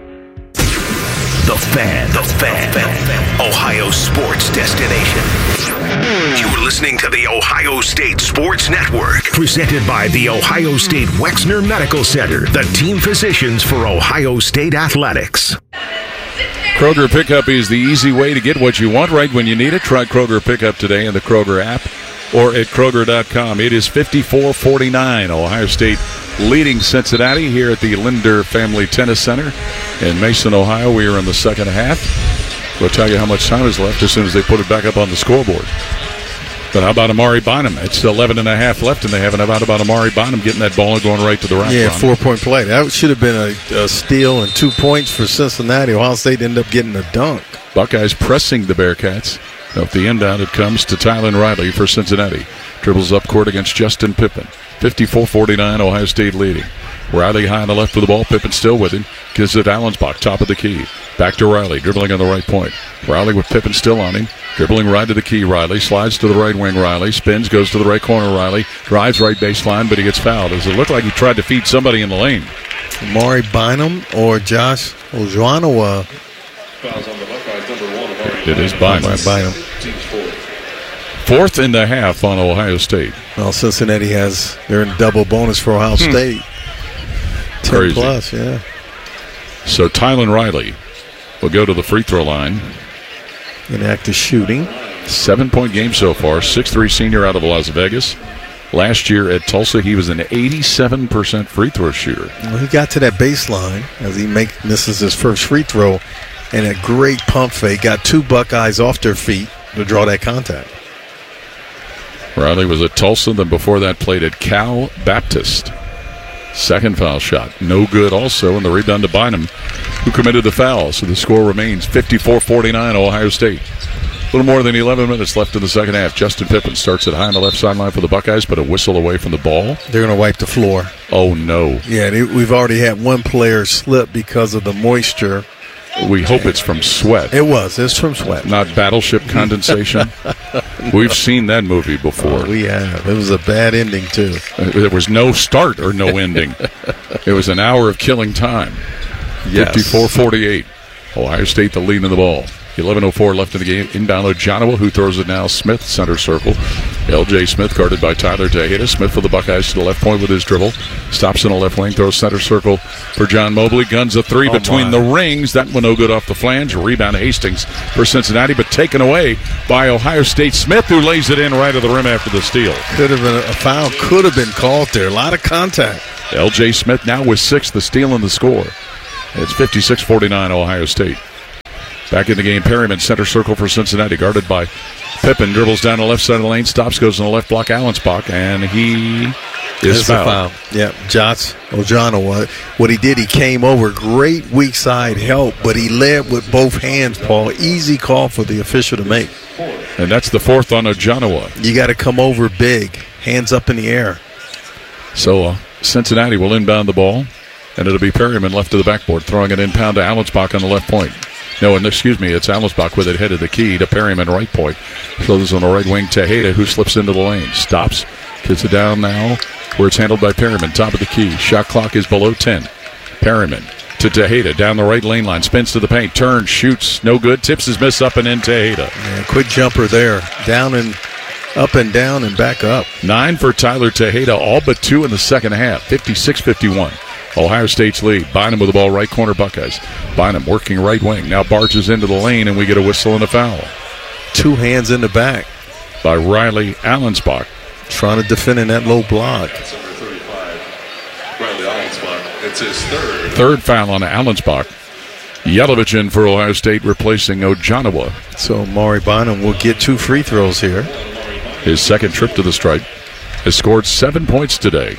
The Fan, The Fan, Fan, Ohio sports destination. You're listening to the Ohio State Sports Network, presented by the Ohio State Wexner Medical Center, the team physicians for Ohio State athletics. Kroger Pickup is the easy way to get what you want right when you need it. Try Kroger Pickup today in the Kroger app or at Kroger dot com. It is fifty-four forty-nine. Ohio State leading Cincinnati here at the Linder Family Tennis Center in Mason, Ohio. We are in the second half. We'll tell you how much time is left as soon as they put it back up on the scoreboard. But how about Amari Bynum? It's eleven and a half left, and they haven't about about Amari Bynum getting that ball and going right to the rack. Yeah, four-point play. That should have been a, a steal and two points for Cincinnati. Ohio State ended up getting a dunk. Buckeyes pressing the Bearcats. Off the inbound, it comes to Tylen Riley for Cincinnati. Dribbles up court against Justin Pippen. fifty-four forty-nine, Ohio State leading. Riley high on the left with the ball. Pippen still with him. Gives it Allensbach, top of the key. Back to Riley, dribbling on the right point. Riley with Pippen still on him. Dribbling right to the key, Riley. Slides to the right wing, Riley. Spins, goes to the right corner, Riley. Drives right baseline, but he gets fouled. Does it look like he tried to feed somebody in the lane? Amari Bynum or Josh Ojanawa? Fouls on the Buckeyes, number one. It is Bynum. Bynum. Fourth in the half on Ohio State. Well, Cincinnati has, they're in double bonus for Ohio hmm. State. ten Crazy. Plus, yeah. So Tylen Riley will go to the free throw line. Inactive shooting. Seven-point game so far. six three senior out of Las Vegas. Last year at Tulsa, he was an eighty-seven percent free throw shooter. Well, he got to that baseline as he make, misses his first free throw, and a great pump fake. Got two Buckeyes off their feet to draw that contact. Riley was at Tulsa, then before that played at Cal Baptist. Second foul shot, no good also, and the rebound to Bynum, who committed the foul. So the score remains fifty-four forty-nine, Ohio State. A little more than eleven minutes left in the second half. Justin Pippen starts it high on the left sideline for the Buckeyes, but a whistle away from the ball. They're going to wipe the floor. Oh, no. Yeah, they, we've already had one player slip because of the moisture We hope it's from sweat. It was. It's from sweat. Not battleship condensation. We've seen that movie before. Oh, we have. It was a bad ending, too. There was no start or no ending. It was an hour of killing time. Yes. fifty-four forty-eight. Ohio State the lead in the ball. eleven oh four left in the game. Inbound to Ojonowa, who throws it now. Smith, center circle. L J Smith guarded by Tyler Tejeda. Smith for the Buckeyes to the left point with his dribble. Stops in the left wing, throws center circle for John Mobley. Guns a three oh between my. the rings. That one no good off the flange. Rebound Hastings for Cincinnati, but taken away by Ohio State. Smith, who lays it in right at the rim after the steal. Could have been a foul. Could have been called there. A lot of contact. L J Smith now with six, the steal and the score. It's fifty-six forty-nine Ohio State. Back in the game, Perryman, center circle for Cincinnati, guarded by Pippen. Dribbles down the left side of the lane, stops, goes in the left block, Allensbach, and he is fouled. Foul. Yeah, Jots Ojonowa. What he did, he came over, great weak side help, but he led with both hands, Paul. Easy call for the official to make. And that's the fourth on Ojonowa. You got to come over big, hands up in the air. So uh, Cincinnati will inbound the ball, and it'll be Perryman left to the backboard, throwing it inbound to Allensbach on the left point. No, and excuse me, it's Allensbach with it headed the key to Perryman right point. Throws on the right wing, Tejeda, who slips into the lane. Stops, gets it down now, where it's handled by Perryman. Top of the key. Shot clock is below ten. Perryman to Tejeda, down the right lane line. Spins to the paint, turns, shoots, no good. Tips his miss up and in Tejeda. Yeah, quick jumper there. Down and up and down and back up. Nine for Tyler Tejeda, all but two in the second half. fifty-six fifty-one. Ohio State's lead. Bynum with the ball, right corner Buckeyes. Bynum working right wing. Now barges into the lane, and we get a whistle and a foul. Two hands in the back. By Riley Allensbach. Trying to defend in that low block. It's his third. Third foul on Allensbach. Yelovich in for Ohio State, replacing Ojonowa. So Maury Bynum will get two free throws here. His second trip to the stripe. Has scored seven points today.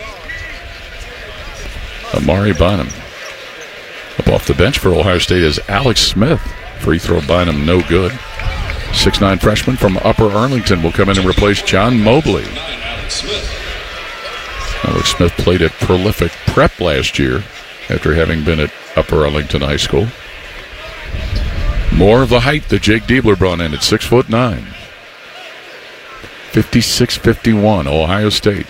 Amari Bynum. Up off the bench for Ohio State is Alex Smith. Free throw Bynum, no good. six nine freshman from Upper Arlington will come in and replace John Mobley. Alex Smith played at prolific prep last year after having been at Upper Arlington High School. More of the height that Jake Diebler brought in at six foot nine. fifty-six fifty-one, Ohio State.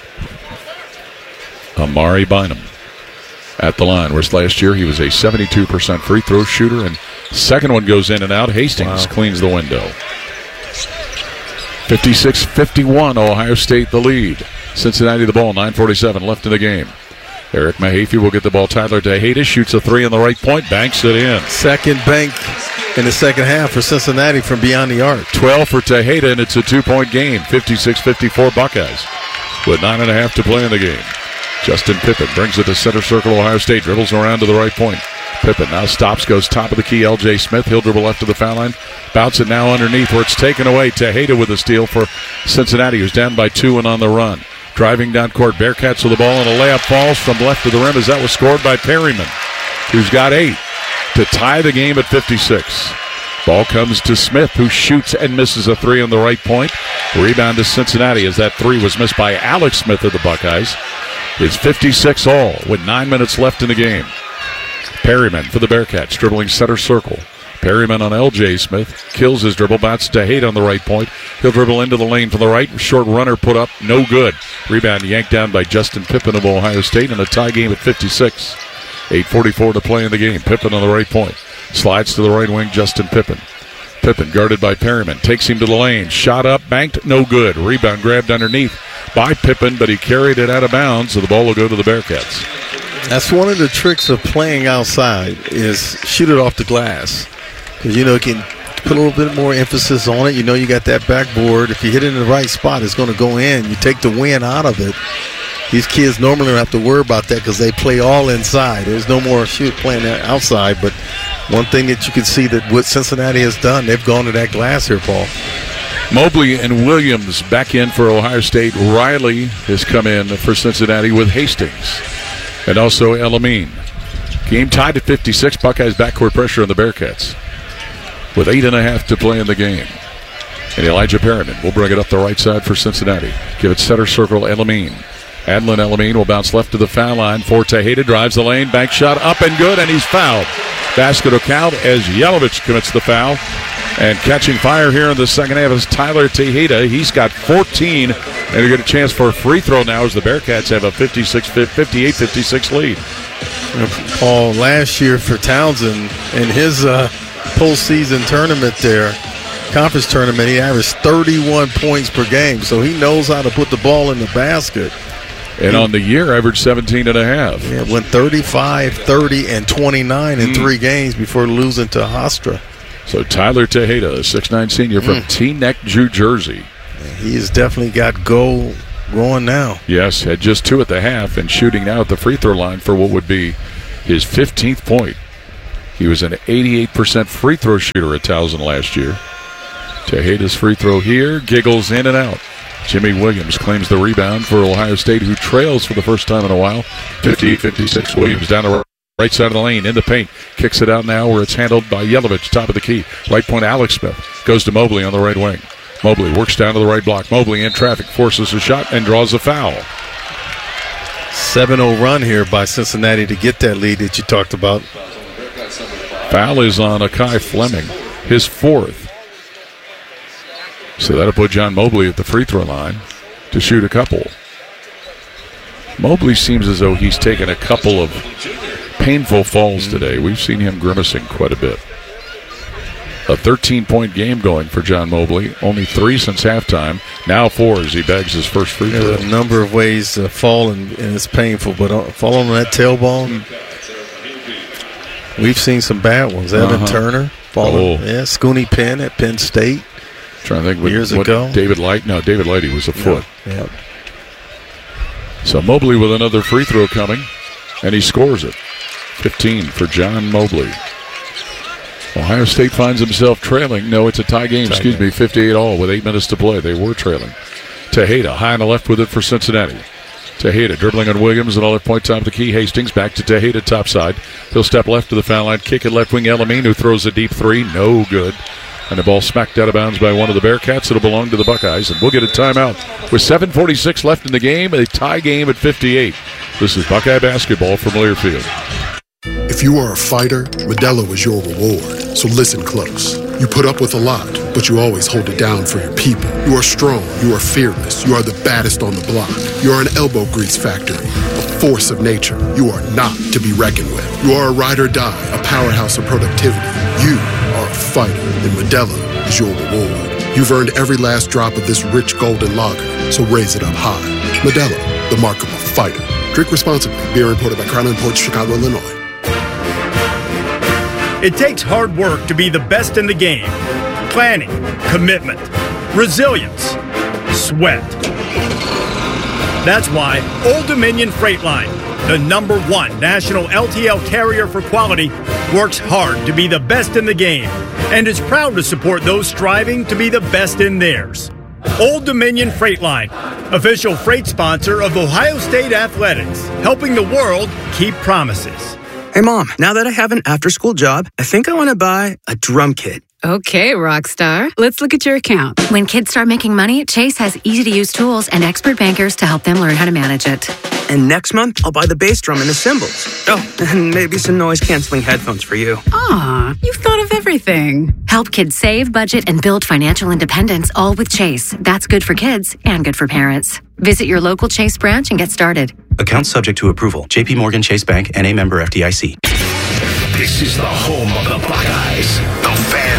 Amari Bynum at the line, whereas last year he was a seventy-two percent free throw shooter, and second one goes in and out. Hastings wow. cleans the window. fifty-six fifty-one, Ohio State the lead. Cincinnati the ball, nine forty-seven left in the game. Eric Mahaffey will get the ball. Tyler Tejeda shoots a three on the right point, banks it in. Second bank in the second half for Cincinnati from beyond the arc. twelve for Tejeda, and it's a two-point game. fifty-six fifty-four Buckeyes with nine and a half to play in the game. Justin Pippen brings it to center circle. Ohio State dribbles around to the right point. Pippen now stops, goes top of the key. L J Smith, he'll dribble left to the foul line. Bounce it now underneath where it's taken away. Tejeda with the steal for Cincinnati, who's down by two and on the run. Driving down court, Bearcats with the ball, and a layup falls from left to the rim as that was scored by Perryman, who's got eight to tie the game at fifty-six. Ball comes to Smith, who shoots and misses a three on the right point. Rebound to Cincinnati as that three was missed by Alex Smith of the Buckeyes. It's fifty-six all with nine minutes left in the game. Perryman for the Bearcats, dribbling center circle. Perryman on L J Smith, kills his dribble, bounces to Haight on the right point. He'll dribble into the lane from the right. Short runner put up, no good. Rebound yanked down by Justin Pippen of Ohio State, and a tie game at fifty-six. eight forty-four to play in the game. Pippen on the right point. Slides to the right wing, Justin Pippen. Pippen guarded by Perryman, takes him to the lane. Shot up, banked, no good. Rebound grabbed underneath by Pippen, but he carried it out of bounds, so the ball will go to the Bearcats. That's one of the tricks of playing outside is shoot it off the glass. Because, you know, you can put a little bit more emphasis on it. You know you got that backboard. If you hit it in the right spot, it's going to go in. You take the wind out of it. These kids normally don't have to worry about that because they play all inside. There's no more shoot playing outside. But one thing that you can see that what Cincinnati has done, they've gone to that glass here, Paul. Mobley and Williams back in for Ohio State. Riley has come in for Cincinnati with Hastings. And also Elamine. Game tied at fifty-six. Buckeyes backcourt pressure on the Bearcats with eight and a half to play in the game. And Elijah Perryman will bring it up the right side for Cincinnati. Give it center circle, Elamine. Adlin Elamine will bounce left to the foul line for Tejeda. Drives the lane, bank shot up and good, and he's fouled. basket will count as Yelovich commits the foul. And catching fire here in the second half is Tyler Tejeda. He's got fourteen, and you get a chance for a free throw now as the Bearcats have a fifty-six, fifty-eight fifty-six lead. Paul, last year for Townsend in his uh, postseason tournament there, conference tournament, he averaged thirty-one points per game, so he knows how to put the ball in the basket. And on the year, averaged seventeen and a half. Yeah, went thirty-five, thirty, and twenty-nine in Mm. three games before losing to Hofstra. So Tyler Tejeda, a six nine senior from Mm. Teaneck, New Jersey. He has definitely got goal going now. Yes, had just two at the half and shooting now at the free throw line for what would be his fifteenth point. He was an eighty-eight percent free throw shooter at Towson last year. Tejeda's free throw here, giggles in and out. Jimmy Williams claims the rebound for Ohio State, who trails for the first time in a while. fifty-eight fifty-six. Williams down the right side of the lane, in the paint. Kicks it out now where it's handled by Yelovich, top of the key. Right point, Alex Smith. Goes to Mobley on the right wing. Mobley works down to the right block. Mobley in traffic, forces a shot, and draws a foul. seven oh run here by Cincinnati to get that lead that you talked about. Foul is on Akai Fleming, his fourth. So that'll put John Mobley at the free throw line to shoot a couple. Mobley seems as though he's taken a couple of painful falls today. We've seen him grimacing quite a bit. A thirteen-point game going for John Mobley. Only three since halftime. Now four as he bags his first free throw. There's a number of ways to fall, and, and it's painful. But uh, falling on that tailbone, we've seen some bad ones. Evan Uh-huh. Turner falling. Oh. Yeah, Scooney Penn at Penn State. Trying to think what, years what ago. David Light. No, David Lighty was a foot. Yeah. So Mobley with another free throw coming, and he scores it. fifteen for John Mobley. Ohio State finds himself trailing. No, it's a tie game. Tie Excuse game. me, fifty-eight all with eight minutes to play. They were trailing. Tejeda high on the left with it for Cincinnati. Tejeda dribbling on Williams and all at point top of the key. Hastings back to Tejeda top side. He'll step left to the foul line. Kick it left wing. Elamine, who throws a deep three. No good. And the ball smacked out of bounds by one of the Bearcats. It'll belong to the Buckeyes. And we'll get a timeout with seven forty-six left in the game. A tie game at fifty-eight. This is Buckeye basketball from Learfield. If you are a fighter, Modelo is your reward. So listen close. You put up with a lot, but you always hold it down for your people. You are strong. You are fearless. You are the baddest on the block. You are an elbow grease factory, a force of nature. You are not to be reckoned with. You are a ride or die, a powerhouse of productivity. You are a fighter, and Modelo is your reward. You've earned every last drop of this rich golden lager, so raise it up high. Modelo, the mark of a fighter. Drink responsibly. Beer imported by Crown Imports, Chicago, Illinois. It takes hard work to be the best in the game. Planning, commitment, resilience, sweat. That's why Old Dominion Freight Line, the number one national L T L carrier for quality, works hard to be the best in the game and is proud to support those striving to be the best in theirs. Old Dominion Freight Line, official freight sponsor of Ohio State Athletics, helping the world keep promises. Hey, Mom, now that I have an after-school job, I think I want to buy a drum kit. Okay, Rockstar. Let's look at your account. When kids start making money, Chase has easy-to-use tools and expert bankers to help them learn how to manage it. And next month, I'll buy the bass drum and the cymbals. Oh, and maybe some noise-canceling headphones for you. Aw, you've thought of everything. Help kids save, budget, and build financial independence, all with Chase. That's good for kids and good for parents. Visit your local Chase branch and get started. Account subject to approval. J P Morgan Chase Bank, N A member F D I C. This is the home of the Buckeyes, the Fan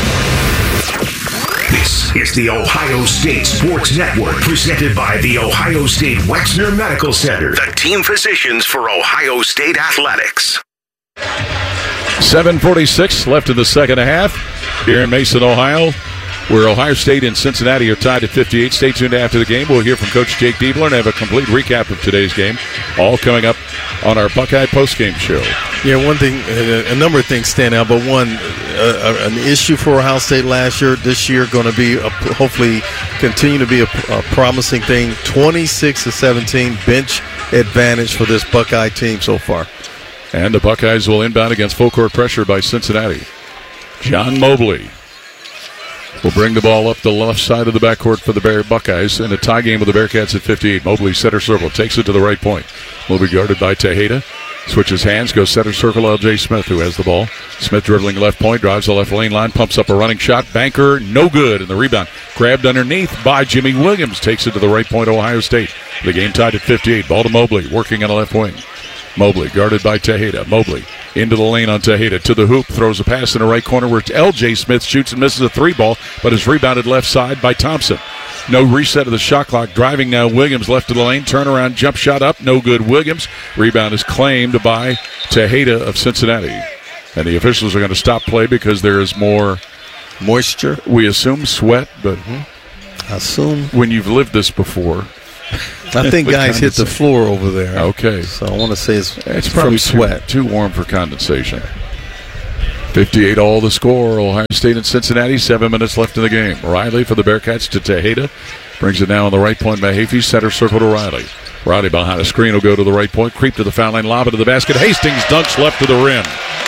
two. This is the Ohio State Sports Network, presented by the Ohio State Wexner Medical Center, the team physicians for Ohio State athletics. seven forty-six left in the second half here in Mason, Ohio, where Ohio State and Cincinnati are tied at fifty-eight. Stay tuned after the game. We'll hear from Coach Jake Diebler and have a complete recap of today's game, all coming up on our Buckeye postgame show. Yeah, one thing, a number of things stand out, but one, uh, an issue for Ohio State last year, this year going to be, a, hopefully, continue to be a, a promising thing. twenty-six to seventeen bench advantage for this Buckeye team so far. And the Buckeyes will inbound against full court pressure by Cincinnati. John Mobley will bring the ball up the left side of the backcourt for the Bear Buckeyes in a tie game with the Bearcats at fifty-eight. Mobley center circle, takes it to the right point. Will be guarded by Tejeda. Switches hands, goes center circle, L J Smith, who has the ball. Smith dribbling left point, drives the left lane line, pumps up a running shot. Banker, no good. And the rebound grabbed underneath by Jimmy Williams. Takes it to the right point, Ohio State. The game tied at fifty-eight. Ball to Mobley, working on the left wing. Mobley guarded by Tejeda. Mobley into the lane on Tejeda. To the hoop, throws a pass in the right corner where L J Smith shoots and misses a three ball, but is rebounded left side by Thompson. No reset of the shot clock. Driving now Williams left of the lane. Turnaround jump shot up. No good Williams. Rebound is claimed by Tejeda of Cincinnati. And the officials are going to stop play because there is more moisture. We assume sweat, but mm-hmm. assume when you've lived this before. I think guys hit the floor over there. Okay. So I want to say it's, it's probably from sweat. Too, too warm for condensation. fifty-eight all the score. Ohio State and Cincinnati. Seven minutes left in the game. Riley for the Bearcats to Tejeda. Brings it down on the right point. Mahaffey center circle to Riley. Riley behind a screen will go to the right point. Creep to the foul line. Lob it to the basket. Hastings dunks left to the rim.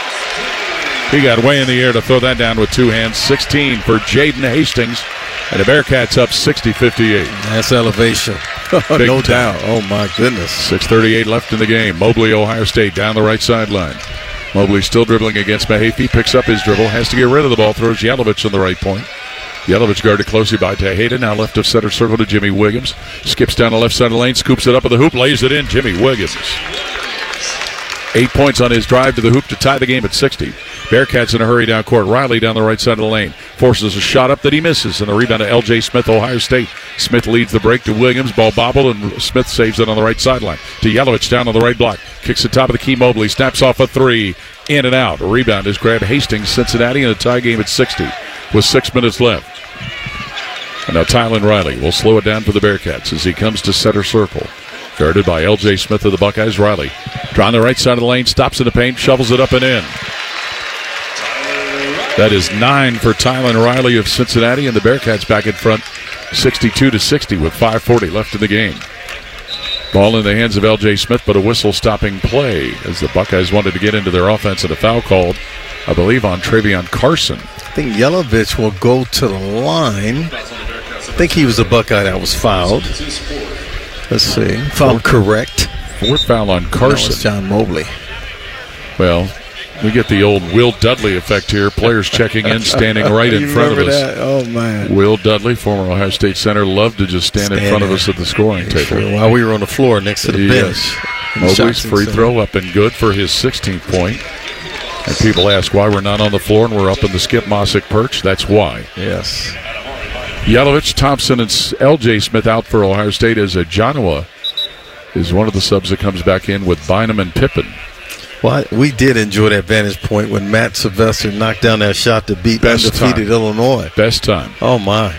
He got way in the air to throw that down with two hands. sixteen for Jaden Hastings. And the Bearcats up sixty fifty-eight. That's elevation. No doubt. Oh, my goodness. six thirty-eight left in the game. Mobley, Ohio State, down the right sideline. Mobley still dribbling against Mahaffey. Picks up his dribble. Has to get rid of the ball. Throws Yelovich on the right point. Yelovich guarded closely by Tejeda. Now left of center circle to Jimmy Williams. Skips down the left side of the lane. Scoops it up at the hoop. Lays it in. Jimmy Williams. Eight points on his drive to the hoop to tie the game at sixty. Bearcats in a hurry down court. Riley down the right side of the lane. Forces a shot up that he misses. And the rebound to L J Smith, Ohio State. Smith leads the break to Williams. Ball bobbled, and Smith saves it on the right sideline. To Yelovich down on the right block. Kicks the top of the key. Mobley snaps off a three. In and out. A rebound is grabbed Hastings, Cincinnati, in a tie game at sixty with six minutes left. And now Tylen Riley will slow it down for the Bearcats as he comes to center circle. Guarded by L J Smith of the Buckeyes. Riley drawing the right side of the lane, stops in the paint, shovels it up and in. That is nine for Tylen Riley of Cincinnati, and the Bearcats back in front sixty-two to sixty with five forty left in the game. Ball in the hands of L J Smith, but a whistle stopping play as the Buckeyes wanted to get into their offense, and a foul called, I believe, on Travion Carson. I think Yelovich will go to the line. I think he was a Buckeye that was fouled. Let's see. If I'm correct. Fourth foul on Carson. No, it's John Mobley. Well, we get the old Will Dudley effect here. Players checking in, standing right in front of us. That? Oh, man. Will Dudley, former Ohio State center, loved to just stand, stand in front there. of us at the scoring table. Sure. While we were on the floor next to the yes. bench. Mobley's free center. throw up and good for his sixteenth point. And people ask why we're not on the floor and we're up in the Skip Mossick perch. That's why. Yes. Yelovich, Thompson, and L J Smith out for Ohio State as a Jonoa is one of the subs that comes back in with Bynum and Pippen. Well, we did enjoy that vantage point when Matt Sylvester knocked down that shot to beat Best undefeated time. Illinois. Best time. Oh, my.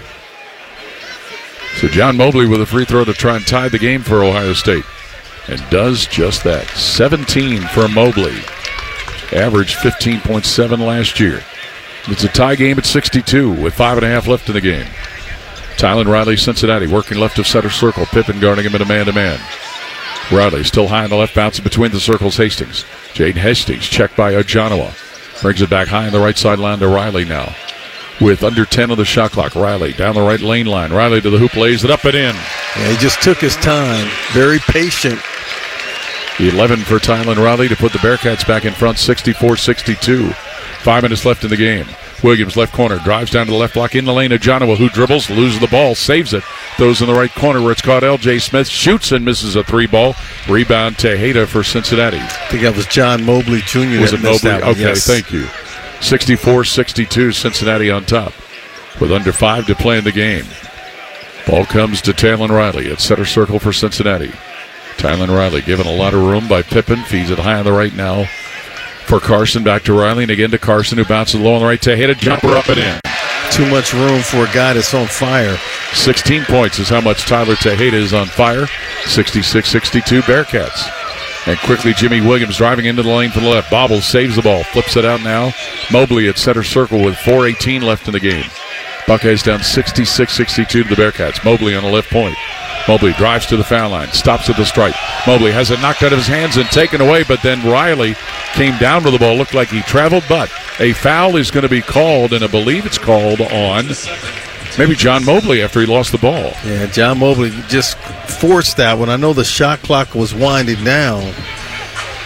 So John Mobley with a free throw to try and tie the game for Ohio State. And does just that. seventeen for Mobley. Averaged fifteen point seven last year. It's a tie game at sixty-two with five and a half left in the game. Tylen Riley, Cincinnati, working left of center circle. Pippen guarding him in a man-to-man. Riley still high on the left, bouncing between the circles. Hastings. Jaden Hastings checked by Ojonowa. Brings it back high on the right sideline to Riley now. With under ten on the shot clock. Riley down the right lane line. Riley to the hoop, lays it up and in. Yeah, he just took his time. Very patient. eleven for Tylen Riley to put the Bearcats back in front, sixty-four sixty-two. Five minutes left in the game. Williams, left corner, drives down to the left block in the lane. Ojonowa, who dribbles, loses the ball, saves it. Throws in the right corner where it's caught. L J Smith shoots and misses a three ball. Rebound Tejeda for Cincinnati. I think that was John Mobley Junior Was it Mobley? That okay, yes. Thank you. sixty-four sixty-two, Cincinnati on top with under five to play in the game. Ball comes to Tylen Riley at center circle for Cincinnati. Tylen Riley given a lot of room by Pippen. Feeds it high on the right now for Carson. Back to Riley and again to Carson, who bounces low on the right to hit a jumper up and in. Too much room for a guy that's on fire. sixteen points is how much Tyler Tejeda is on fire. sixty-six sixty-two Bearcats. And quickly Jimmy Williams driving into the lane from the left. Bobbles, saves the ball, flips it out now. Mobley at center circle with four eighteen left in the game. Buckeyes down sixty-six sixty-two to the Bearcats. Mobley on the left point. Mobley drives to the foul line, stops at the stripe. Mobley has it knocked out of his hands and taken away, but then Riley came down with the ball. Looked like he traveled, but a foul is going to be called, and I believe it's called on maybe John Mobley after he lost the ball. Yeah, John Mobley just forced that one. I know the shot clock was winding down,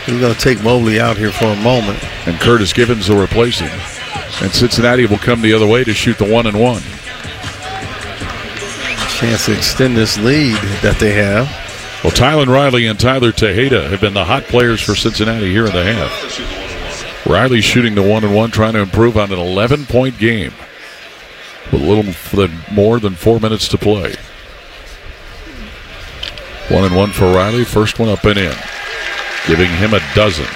He's going to take Mobley out here for a moment. And Curtis Givens will replace him. And Cincinnati will come the other way to shoot the one and one. Chance to extend this lead that they have. Well, Tylan Riley and Tyler Tejeda have been the hot players for Cincinnati here in the half. Riley shooting the one and one, trying to improve on an eleven-point game with a little more than four minutes to play. One and one for Riley. First one up and in, giving him a dozen.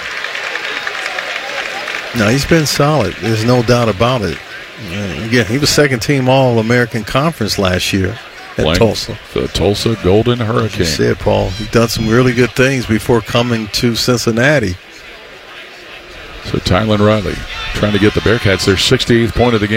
No, he's been solid. There's no doubt about it. Uh, again, he was second team All-American Conference last year at Playing Tulsa. The Tulsa Golden Hurricane. Like you said, Paul, he's done some really good things before coming to Cincinnati. So Tylan Riley trying to get the Bearcats their sixty-eighth point of the game.